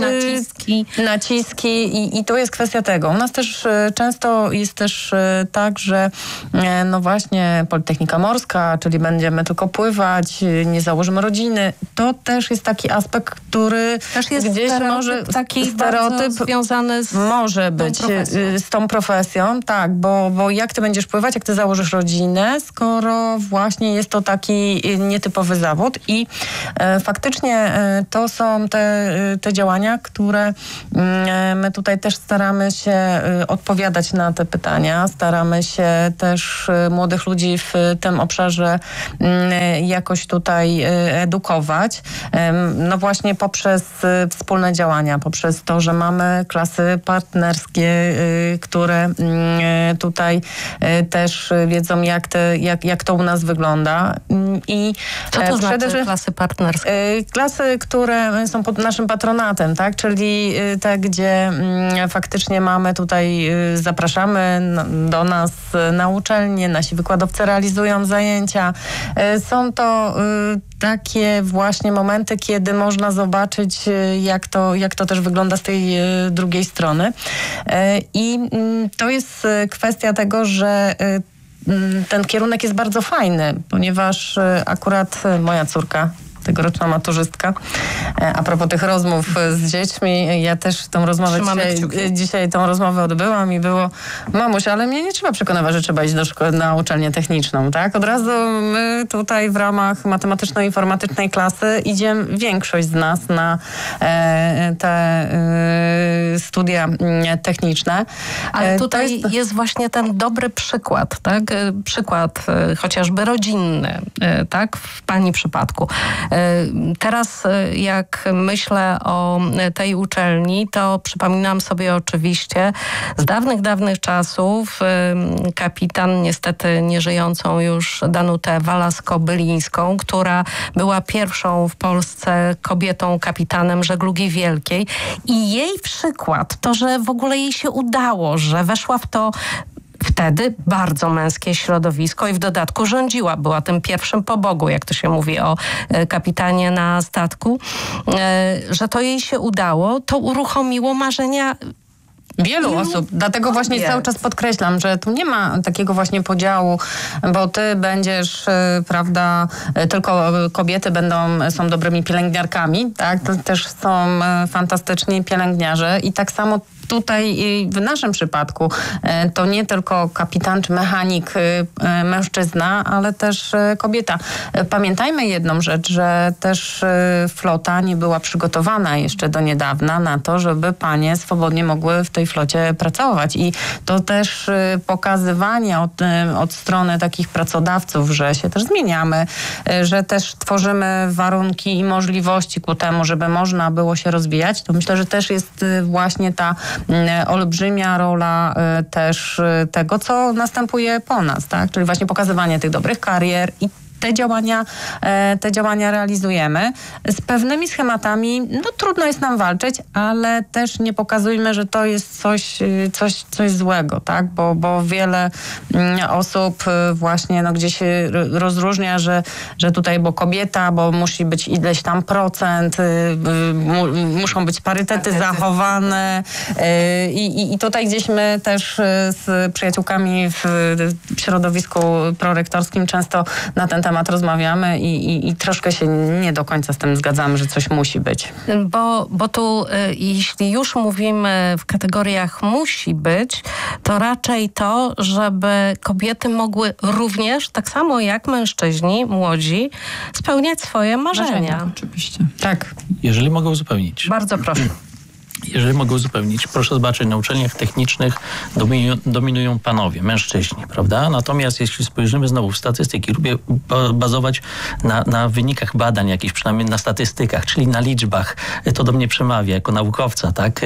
naciski i to jest kwestia tego. U nas też często jest też tak, że no właśnie Politechnika Morska, czyli będziemy tylko pływać, nie założymy rodziny. To też jest taki aspekt, który też jest gdzieś może stereotyp związany z może być z tą profesją, tak, bo jak ty będziesz pływać, jak ty założysz rodzinę, skoro właśnie jest to taki nietypowy zawód i faktycznie to są te działania, które my tutaj też staramy się odpowiadać na te pytania, staramy się też młodych ludzi w tym obszarze jakoś tutaj edukować. No właśnie poprzez wspólne działania, poprzez to, że mamy klasy partnerskie, które tutaj też wiedzą, jak to u nas wygląda. I co to znaczy klasy partnerskie? Klasy, które są pod naszym patronatem, tak? Czyli te, gdzie faktycznie mamy tutaj, zapraszamy do nas na uczelnię, nasi wykładowcy realizują zajęcia. Są to takie właśnie momenty, kiedy można zobaczyć, jak to też wygląda z tej drugiej strony. I to jest kwestia tego, że ten kierunek jest bardzo fajny, ponieważ akurat moja córka, tegoroczna maturzystka, a propos tych rozmów z dziećmi, ja też tą rozmowę dzisiaj tą rozmowę odbyłam i było: mamuś, ale mnie nie trzeba przekonywać, że trzeba iść do szkoły, na uczelnię techniczną, tak? Od razu my tutaj w ramach matematyczno-informatycznej klasy idziemy, większość z nas, na te studia techniczne. Ale tutaj jest właśnie ten dobry przykład, tak? Przykład chociażby rodzinny, tak? W pani przypadku. Teraz jak myślę o tej uczelni, to przypominam sobie oczywiście z dawnych czasów kapitan, niestety nieżyjącą już Danutę Wallasko-Bylińską, która była pierwszą w Polsce kobietą kapitanem żeglugi wielkiej i jej przykład, to, że w ogóle jej się udało, że weszła w to wtedy bardzo męskie środowisko i w dodatku rządziła. Była tym pierwszym po Bogu, jak to się mówi o kapitanie na statku. Że to jej się udało, to uruchomiło marzenia wielu osób. Dlatego właśnie cały czas podkreślam, że tu nie ma takiego właśnie podziału, bo ty będziesz, prawda, tylko kobiety są dobrymi pielęgniarkami, tak? To też są fantastyczni pielęgniarze i tak samo tutaj w naszym przypadku to nie tylko kapitan czy mechanik mężczyzna, ale też kobieta. Pamiętajmy jedną rzecz, że też flota nie była przygotowana jeszcze do niedawna na to, żeby panie swobodnie mogły w tej flocie pracować. I to też pokazywanie od strony takich pracodawców, że się też zmieniamy, że też tworzymy warunki i możliwości ku temu, żeby można było się rozwijać, to myślę, że też jest właśnie ta olbrzymia rola też tego, co następuje po nas, tak? Czyli właśnie pokazywanie tych dobrych karier i te działania realizujemy. Z pewnymi schematami, no trudno jest nam walczyć, ale też nie pokazujmy, że to jest coś złego, tak? Bo wiele osób właśnie gdzieś się rozróżnia, że tutaj, bo kobieta, bo musi być ileś tam procent, muszą być parytety zachowane i tutaj gdzieś my też z przyjaciółkami w środowisku prorektorskim często na ten temat rozmawiamy i troszkę się nie do końca z tym zgadzamy, że coś musi być. Bo tu jeśli już mówimy w kategoriach musi być, to raczej to, żeby kobiety mogły również, tak samo jak mężczyźni, młodzi, spełniać swoje marzenia. Oczywiście. Tak. Jeżeli mogę uzupełnić. Bardzo proszę. Jeżeli mogę uzupełnić, proszę zobaczyć, na uczelniach technicznych dominują panowie, mężczyźni, prawda? Natomiast jeśli spojrzymy znowu w statystyki, lubię bazować na wynikach badań jakichś, przynajmniej na statystykach, czyli na liczbach. To do mnie przemawia jako naukowca, tak?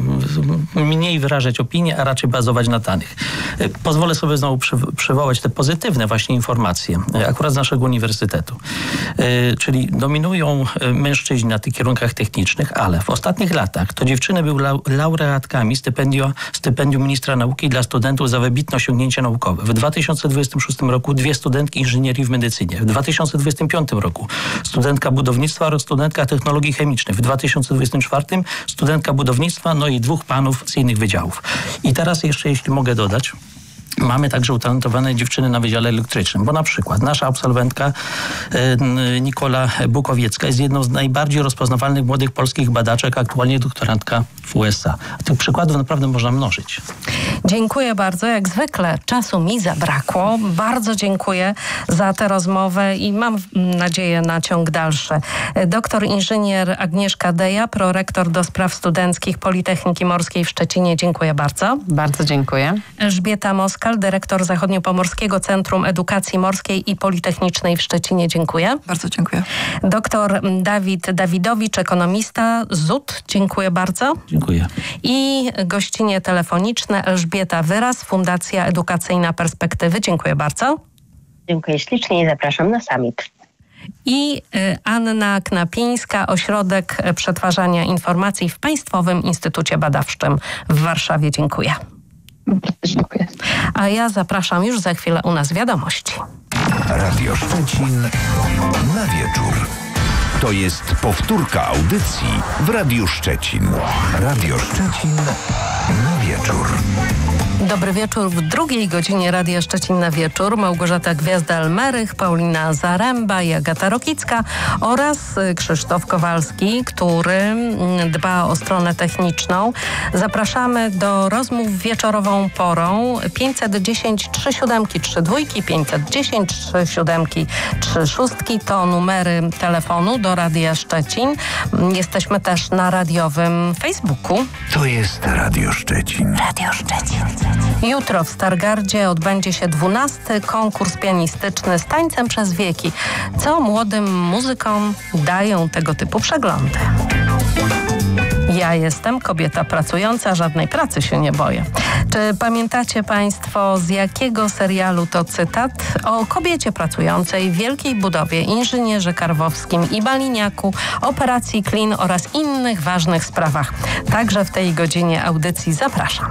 Mniej wyrażać opinię, a raczej bazować na danych. Pozwolę sobie znowu przywołać te pozytywne właśnie informacje, akurat z naszego uniwersytetu. Czyli dominują mężczyźni na tych kierunkach technicznych, ale w ostatnich latach to dziewczyny były laureatkami stypendium ministra nauki dla studentów za wybitne osiągnięcia naukowe. W 2026 roku 2 studentki inżynierii w medycynie. W 2025 roku studentka budownictwa oraz studentka technologii chemicznej. W 2024 studentka budownictwa, no i 2 panów z innych wydziałów. I teraz jeszcze, jeśli mogę dodać, mamy także utalentowane dziewczyny na Wydziale Elektrycznym, bo na przykład nasza absolwentka Nikola Bukowiecka jest jedną z najbardziej rozpoznawalnych młodych polskich badaczek, aktualnie doktorantka w USA. Tych przykładów naprawdę można mnożyć. Dziękuję bardzo. Jak zwykle czasu mi zabrakło. Bardzo dziękuję za tę rozmowę i mam nadzieję na ciąg dalszy. Doktor inżynier Agnieszka Deja, prorektor do spraw studenckich Politechniki Morskiej w Szczecinie. Dziękuję bardzo. Bardzo dziękuję. Elżbieta Moskal, dyrektor Zachodniopomorskiego Centrum Edukacji Morskiej i Politechnicznej w Szczecinie. Dziękuję. Bardzo dziękuję. Doktor Dawid Dawidowicz, ekonomista, ZUT. Dziękuję bardzo. Dziękuję. I gościnie telefoniczne Elżbieta Wyraz, Fundacja Edukacyjna Perspektywy. Dziękuję bardzo. Dziękuję ślicznie i zapraszam na summit. I Anna Knapińska, Ośrodek Przetwarzania Informacji w Państwowym Instytucie Badawczym w Warszawie. Dziękuję. Dziękuję. A ja zapraszam już za chwilę u nas wiadomości. Radio Szczecin na wieczór. To jest powtórka audycji w Radiu Szczecin. Radio Szczecin na wieczór. Dobry wieczór w drugiej godzinie Radia Szczecin na wieczór. Małgorzata Gwiazda-Elmerych, Paulina Zaręba i Agata Rokicka oraz Krzysztof Kowalski, który dba o stronę techniczną. Zapraszamy do rozmów wieczorową porą 510 37 32, 510 37 36 to numery telefonu do Radia Szczecin. Jesteśmy też na radiowym Facebooku. To jest Radio Szczecin. Radio Szczecin. Jutro w Stargardzie odbędzie się 12. konkurs pianistyczny z tańcem przez wieki. Co młodym muzykom dają tego typu przeglądy? Ja jestem kobieta pracująca, żadnej pracy się nie boję. Czy pamiętacie Państwo, z jakiego serialu to cytat? O kobiecie pracującej w wielkiej budowie, inżynierze Karwowskim i Baliniaku, operacji Klin oraz innych ważnych sprawach. Także w tej godzinie audycji zapraszam.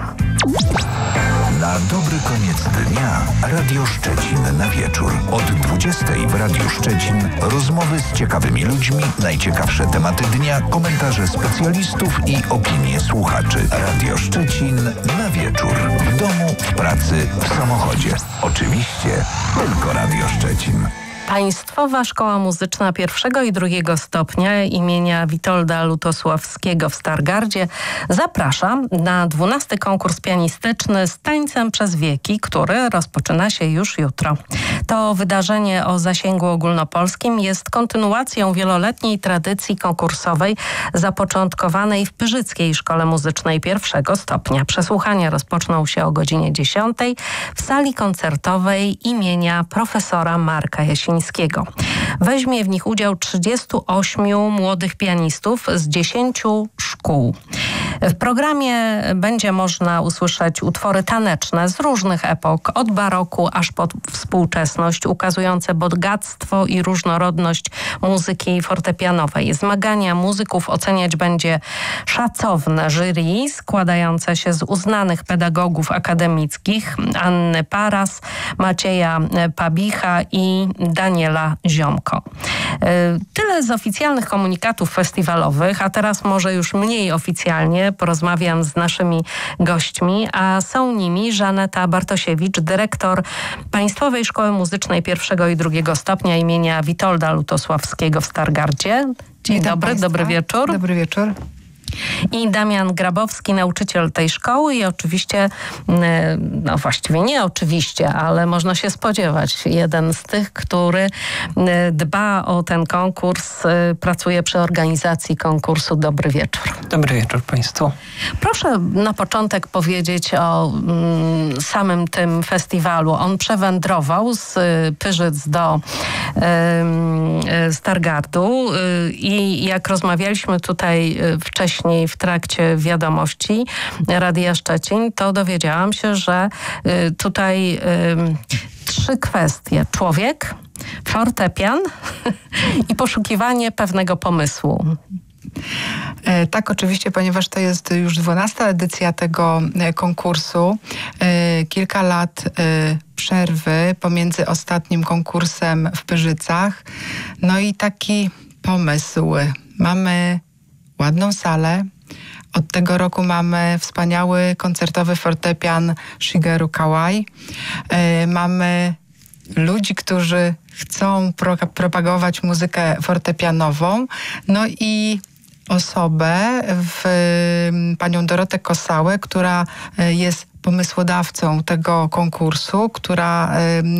Na dobry koniec dnia Radio Szczecin na wieczór. Od 20 w Radiu Szczecin rozmowy z ciekawymi ludźmi, najciekawsze tematy dnia, komentarze specjalistów i opinie słuchaczy. Radio Szczecin na wieczór. W domu, w pracy, w samochodzie. Oczywiście tylko Radio Szczecin. Państwowa Szkoła Muzyczna I i II stopnia imienia Witolda Lutosławskiego w Stargardzie zaprasza na 12. konkurs pianistyczny z tańcem przez wieki, który rozpoczyna się już jutro. To wydarzenie o zasięgu ogólnopolskim jest kontynuacją wieloletniej tradycji konkursowej zapoczątkowanej w Pyrzyckiej Szkole Muzycznej I stopnia. Przesłuchania rozpoczną się o godzinie 10 w sali koncertowej imienia profesora Marka Jasińskiego. Weźmie w nich udział 38 młodych pianistów z 10 szkół. W programie będzie można usłyszeć utwory taneczne z różnych epok, od baroku aż po współczesność, ukazujące bogactwo i różnorodność muzyki fortepianowej. Zmagania muzyków oceniać będzie szacowne jury składające się z uznanych pedagogów akademickich Anny Paras, Macieja Pabicha i Daniela Ziomko. Tyle z oficjalnych komunikatów festiwalowych, a teraz może już mniej oficjalnie porozmawiam z naszymi gośćmi, a są nimi Żaneta Bartosiewicz, dyrektor Państwowej Szkoły Muzycznej I i II stopnia imienia Witolda Lutosławskiego w Stargardzie. Dzień dobry, dobry wieczór. Dobry wieczór. I Damian Grabowski, nauczyciel tej szkoły i oczywiście, no właściwie nie oczywiście, ale można się spodziewać, jeden z tych, który dba o ten konkurs, pracuje przy organizacji konkursu. Dobry wieczór. Dobry wieczór Państwu. Proszę na początek powiedzieć o samym tym festiwalu. On przewędrował z Pyrzyc do Stargardu i jak rozmawialiśmy tutaj wcześniej w trakcie wiadomości Radia Szczecin, to dowiedziałam się, że tutaj 3 kwestie. Człowiek, fortepian i poszukiwanie pewnego pomysłu. Tak, oczywiście, ponieważ to jest już 12. edycja tego konkursu. Kilka lat przerwy pomiędzy ostatnim konkursem w Pyrzycach. No i taki pomysł. Mamy ładną salę. Od tego roku mamy wspaniały koncertowy fortepian Shigeru Kawai. Mamy ludzi, którzy chcą propagować muzykę fortepianową. No i osobę, panią Dorotę Kosałę, która jest pomysłodawcą tego konkursu, która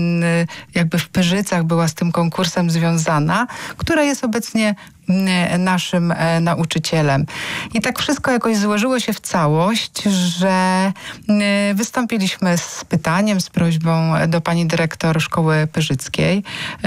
jakby w Pyrzycach była z tym konkursem związana, która jest obecnie naszym nauczycielem. I tak wszystko jakoś złożyło się w całość, że wystąpiliśmy z pytaniem, z prośbą do pani dyrektor Szkoły Pyrzyckiej,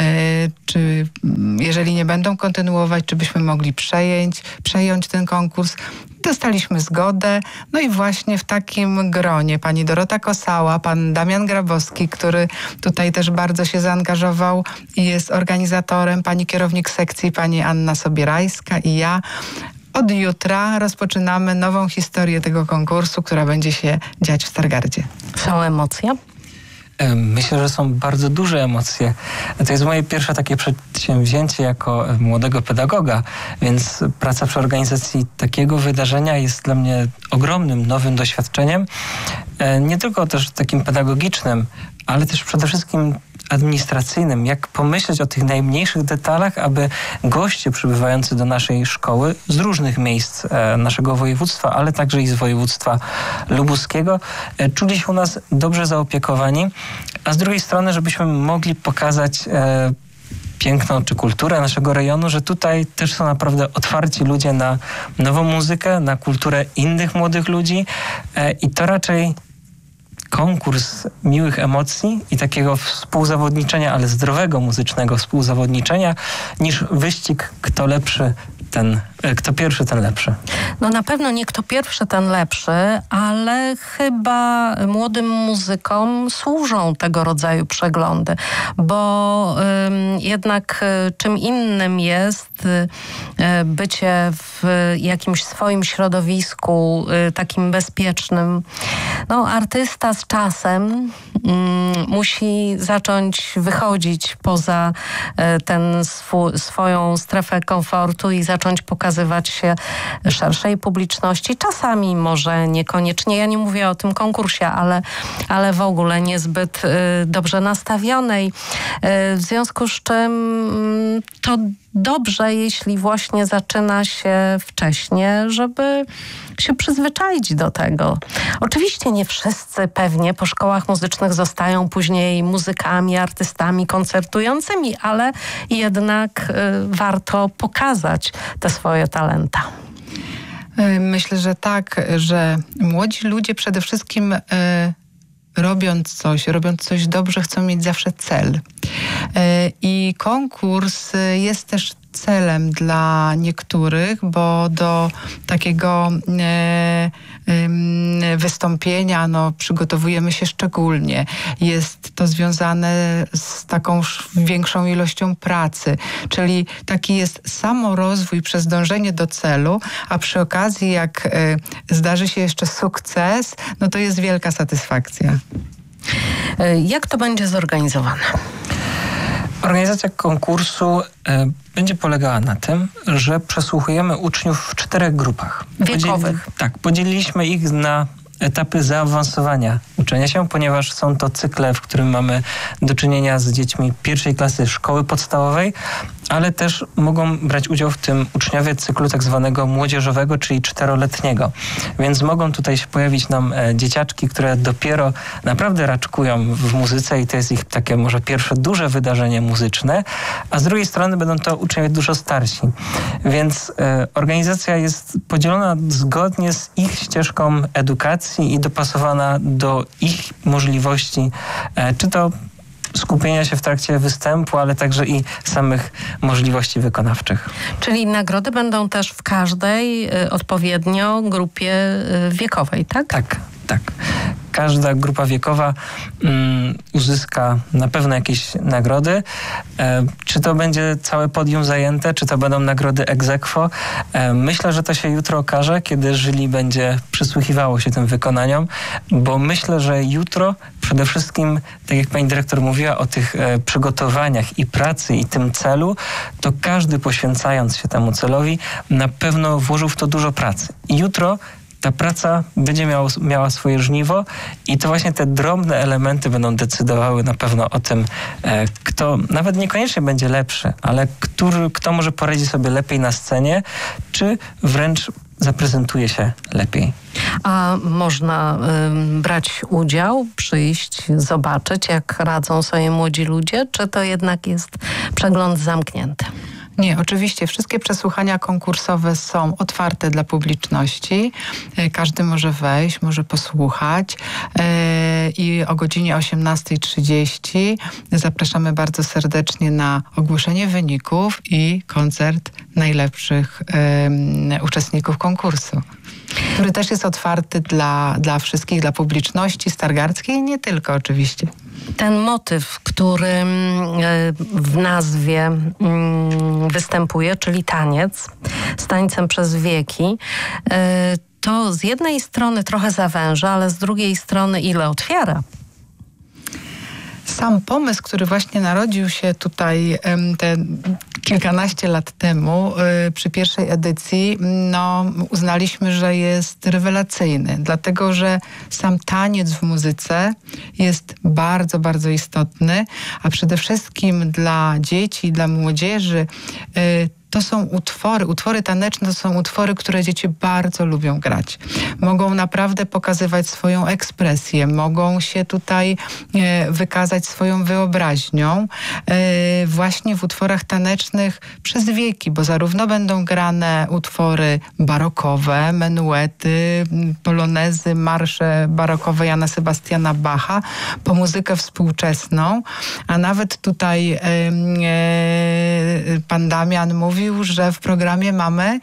czy jeżeli nie będą kontynuować, czy byśmy mogli przejąć ten konkurs. Dostaliśmy zgodę, no i właśnie w takim gronie pani Dorota Kosała, pan Damian Grabowski, który tutaj też bardzo się zaangażował i jest organizatorem, pani kierownik sekcji, pani Anna Sobierajska i ja. Od jutra rozpoczynamy nową historię tego konkursu, która będzie się dziać w Stargardzie. Są emocje? Myślę, że są bardzo duże emocje. To jest moje pierwsze takie przedsięwzięcie jako młodego pedagoga, więc praca przy organizacji takiego wydarzenia jest dla mnie ogromnym, nowym doświadczeniem. Nie tylko też takim pedagogicznym, ale też przede wszystkim administracyjnym, jak pomyśleć o tych najmniejszych detalach, aby goście przybywający do naszej szkoły z różnych miejsc naszego województwa, ale także i z województwa lubuskiego, czuli się u nas dobrze zaopiekowani, a z drugiej strony, żebyśmy mogli pokazać piękną czy kulturę naszego rejonu, że tutaj też są naprawdę otwarci ludzie na nową muzykę, na kulturę innych młodych ludzi i to raczej konkurs miłych emocji i takiego współzawodniczenia, ale zdrowego muzycznego współzawodniczenia, niż wyścig kto lepszy, kto pierwszy, ten lepszy. No na pewno nie kto pierwszy, ten lepszy, ale chyba młodym muzykom służą tego rodzaju przeglądy, bo jednak czym innym jest bycie w jakimś swoim środowisku takim bezpiecznym. No artysta z czasem musi zacząć wychodzić poza swoją strefę komfortu i zacząć pokazywać się szerszej publiczności. Czasami może niekoniecznie, ja nie mówię o tym konkursie, ale w ogóle niezbyt dobrze nastawionej. W związku z czym to dobrze, jeśli właśnie zaczyna się wcześnie, żeby się przyzwyczaić do tego. Oczywiście nie wszyscy pewnie po szkołach muzycznych zostają później muzykami, artystami koncertującymi, ale jednak warto pokazać te swoje talenta. Myślę, że tak, że młodzi ludzie przede wszystkim robiąc coś dobrze, chcą mieć zawsze cel. I konkurs jest też celem dla niektórych, bo do takiego wystąpienia przygotowujemy się szczególnie. Jest to związane z taką większą ilością pracy, czyli taki jest samorozwój przez dążenie do celu, a przy okazji jak zdarzy się jeszcze sukces, no to jest wielka satysfakcja. Jak to będzie zorganizowane? Organizacja konkursu będzie polegała na tym, że przesłuchujemy uczniów w 4 grupach. Wiekowych. Podzieliliśmy ich na etapy zaawansowania uczenia się, ponieważ są to cykle, w którym mamy do czynienia z dziećmi 1. klasy szkoły podstawowej, ale też mogą brać udział w tym uczniowie cyklu tak zwanego młodzieżowego, czyli 4-letniego. Więc mogą tutaj się pojawić nam dzieciaczki, które dopiero naprawdę raczkują w muzyce i to jest ich takie może pierwsze duże wydarzenie muzyczne, a z drugiej strony będą to uczniowie dużo starsi. Więc organizacja jest podzielona zgodnie z ich ścieżką edukacji i dopasowana do ich możliwości, czy to skupienia się w trakcie występu, ale także i samych możliwości wykonawczych. Czyli nagrody będą też w każdej odpowiednio grupie wiekowej, tak? Tak. Każda grupa wiekowa uzyska na pewno jakieś nagrody. Czy to będzie całe podium zajęte, czy to będą nagrody ex aequo? Myślę, że to się jutro okaże, kiedy jury będzie przysłuchiwało się tym wykonaniom, bo myślę, że jutro przede wszystkim, tak jak pani dyrektor mówiła o tych przygotowaniach i pracy i tym celu, to każdy poświęcając się temu celowi na pewno włożył w to dużo pracy. I jutro ta praca będzie miała swoje żniwo i to właśnie te drobne elementy będą decydowały na pewno o tym, kto nawet niekoniecznie będzie lepszy, ale kto może poradzi sobie lepiej na scenie, czy wręcz zaprezentuje się lepiej. A można brać udział, przyjść, zobaczyć, jak radzą sobie młodzi ludzie, czy to jednak jest przegląd zamknięty? Nie, oczywiście wszystkie przesłuchania konkursowe są otwarte dla publiczności. Każdy może wejść, może posłuchać i o godzinie 18:30 zapraszamy bardzo serdecznie na ogłoszenie wyników i koncert najlepszych uczestników konkursu, który też jest otwarty dla wszystkich, dla publiczności stargardzkiej i nie tylko oczywiście. Ten motyw, który w nazwie występuje, czyli taniec, z tańcem przez wieki, to z jednej strony trochę zawęża, ale z drugiej strony ile otwiera? Sam pomysł, który właśnie narodził się tutaj te kilkanaście lat temu przy pierwszej edycji, uznaliśmy, że jest rewelacyjny, dlatego że sam taniec w muzyce jest bardzo, bardzo istotny, a przede wszystkim dla dzieci, dla młodzieży to są utwory taneczne, to są utwory, które dzieci bardzo lubią grać. Mogą naprawdę pokazywać swoją ekspresję, mogą się tutaj wykazać swoją wyobraźnią właśnie w utworach tanecznych przez wieki, bo zarówno będą grane utwory barokowe, menuety, polonezy, marsze barokowe Jana Sebastiana Bacha, po muzykę współczesną, a nawet tutaj pan Damian mówił, że w programie mamy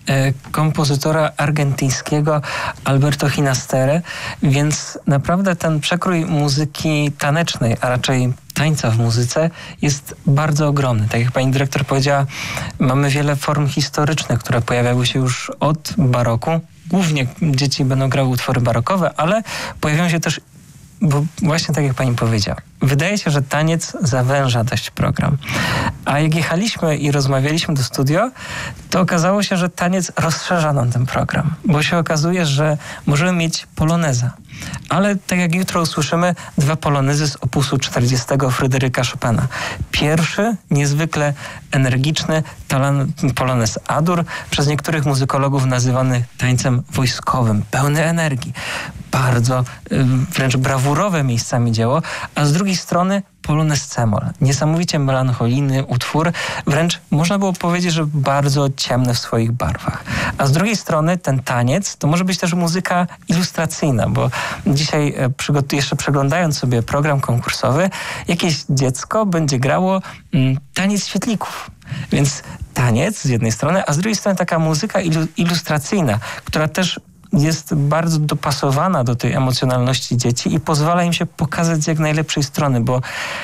kompozytora argentyńskiego Alberto Ginastera, więc naprawdę ten przekrój muzyki tanecznej, a raczej tańca w muzyce jest bardzo ogromny. Tak jak pani dyrektor powiedziała, mamy wiele form historycznych, które pojawiały się już od baroku. Głównie dzieci będą grały utwory barokowe, ale pojawią się też, bo właśnie tak jak pani powiedziała, wydaje się, że taniec zawęża dość program. A jak jechaliśmy i rozmawialiśmy do studio, to okazało się, że taniec rozszerza nam ten program, bo się okazuje, że możemy mieć poloneza. Ale tak jak jutro usłyszymy, 2 polonezy z opusu 40 Fryderyka Chopina. Pierwszy, niezwykle energiczny polonez Adur, przez niektórych muzykologów nazywany tańcem wojskowym, pełny energii. Bardzo wręcz brawurowe miejscami dzieło, a z drugiej strony polonez c-moll. Niesamowicie melancholijny utwór, wręcz można było powiedzieć, że bardzo ciemny w swoich barwach. A z drugiej strony ten taniec to może być też muzyka ilustracyjna, bo dzisiaj jeszcze przeglądając sobie program konkursowy, jakieś dziecko będzie grało taniec świetlików. Więc taniec z jednej strony, a z drugiej strony taka muzyka ilustracyjna, która też jest bardzo dopasowana do tej emocjonalności dzieci i pozwala im się pokazać z jak najlepszej strony, bo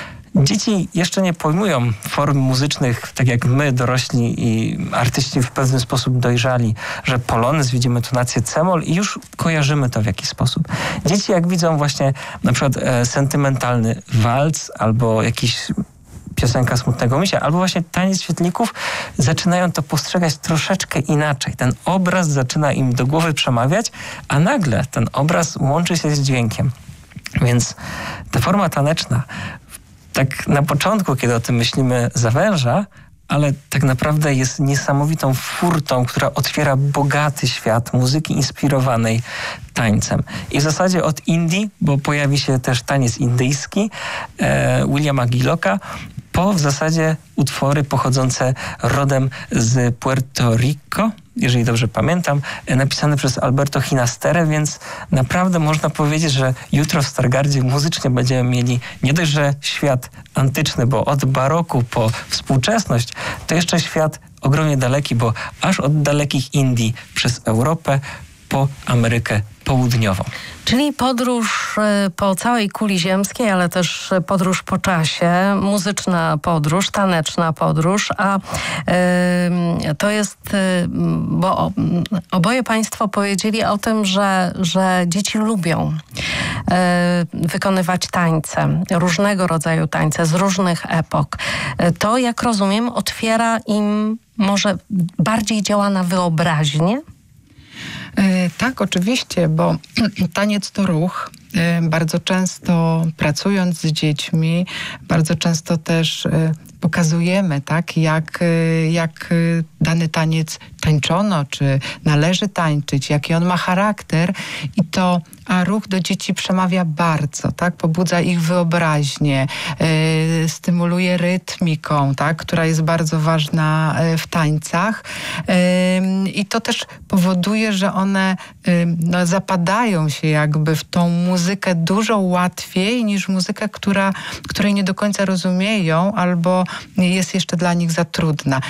dzieci jeszcze nie pojmują form muzycznych, tak jak my, dorośli i artyści w pewien sposób dojrzali, że polonez, widzimy tonację c-moll i już kojarzymy to w jakiś sposób. Dzieci jak widzą właśnie na przykład sentymentalny walc albo jakiś piosenka Smutnego Misia, albo właśnie taniec świetlików, zaczynają to postrzegać troszeczkę inaczej. Ten obraz zaczyna im do głowy przemawiać, a nagle ten obraz łączy się z dźwiękiem. Więc ta forma taneczna, tak na początku, kiedy o tym myślimy, zawęża, ale tak naprawdę jest niesamowitą furtą, która otwiera bogaty świat muzyki inspirowanej tańcem. I w zasadzie od Indii, bo pojawi się też taniec indyjski Williama Gillocka, po w zasadzie utwory pochodzące rodem z Puerto Rico, jeżeli dobrze pamiętam, napisane przez Alberto Ginastera, więc naprawdę można powiedzieć, że jutro w Stargardzie muzycznie będziemy mieli nie dość, że świat antyczny, bo od baroku po współczesność, to jeszcze świat ogromnie daleki, bo aż od dalekich Indii przez Europę po Amerykę Południową. Czyli podróż po całej kuli ziemskiej, ale też podróż po czasie, muzyczna podróż, taneczna podróż, a to jest, bo oboje Państwo powiedzieli o tym, że dzieci lubią wykonywać tańce, różnego rodzaju tańce z różnych epok. To, jak rozumiem, otwiera im, może bardziej działa na wyobraźnię? Tak, oczywiście, bo taniec to ruch. Bardzo często pracując z dziećmi, bardzo często też pokazujemy, tak, jak dany taniec tańczono, czy należy tańczyć, jaki on ma charakter a ruch do dzieci przemawia bardzo, tak, pobudza ich wyobraźnię, stymuluje rytmiką, tak, która jest bardzo ważna w tańcach i to też powoduje, że one zapadają się jakby w tą muzykę dużo łatwiej niż muzykę, której nie do końca rozumieją albo jest jeszcze dla nich za trudna.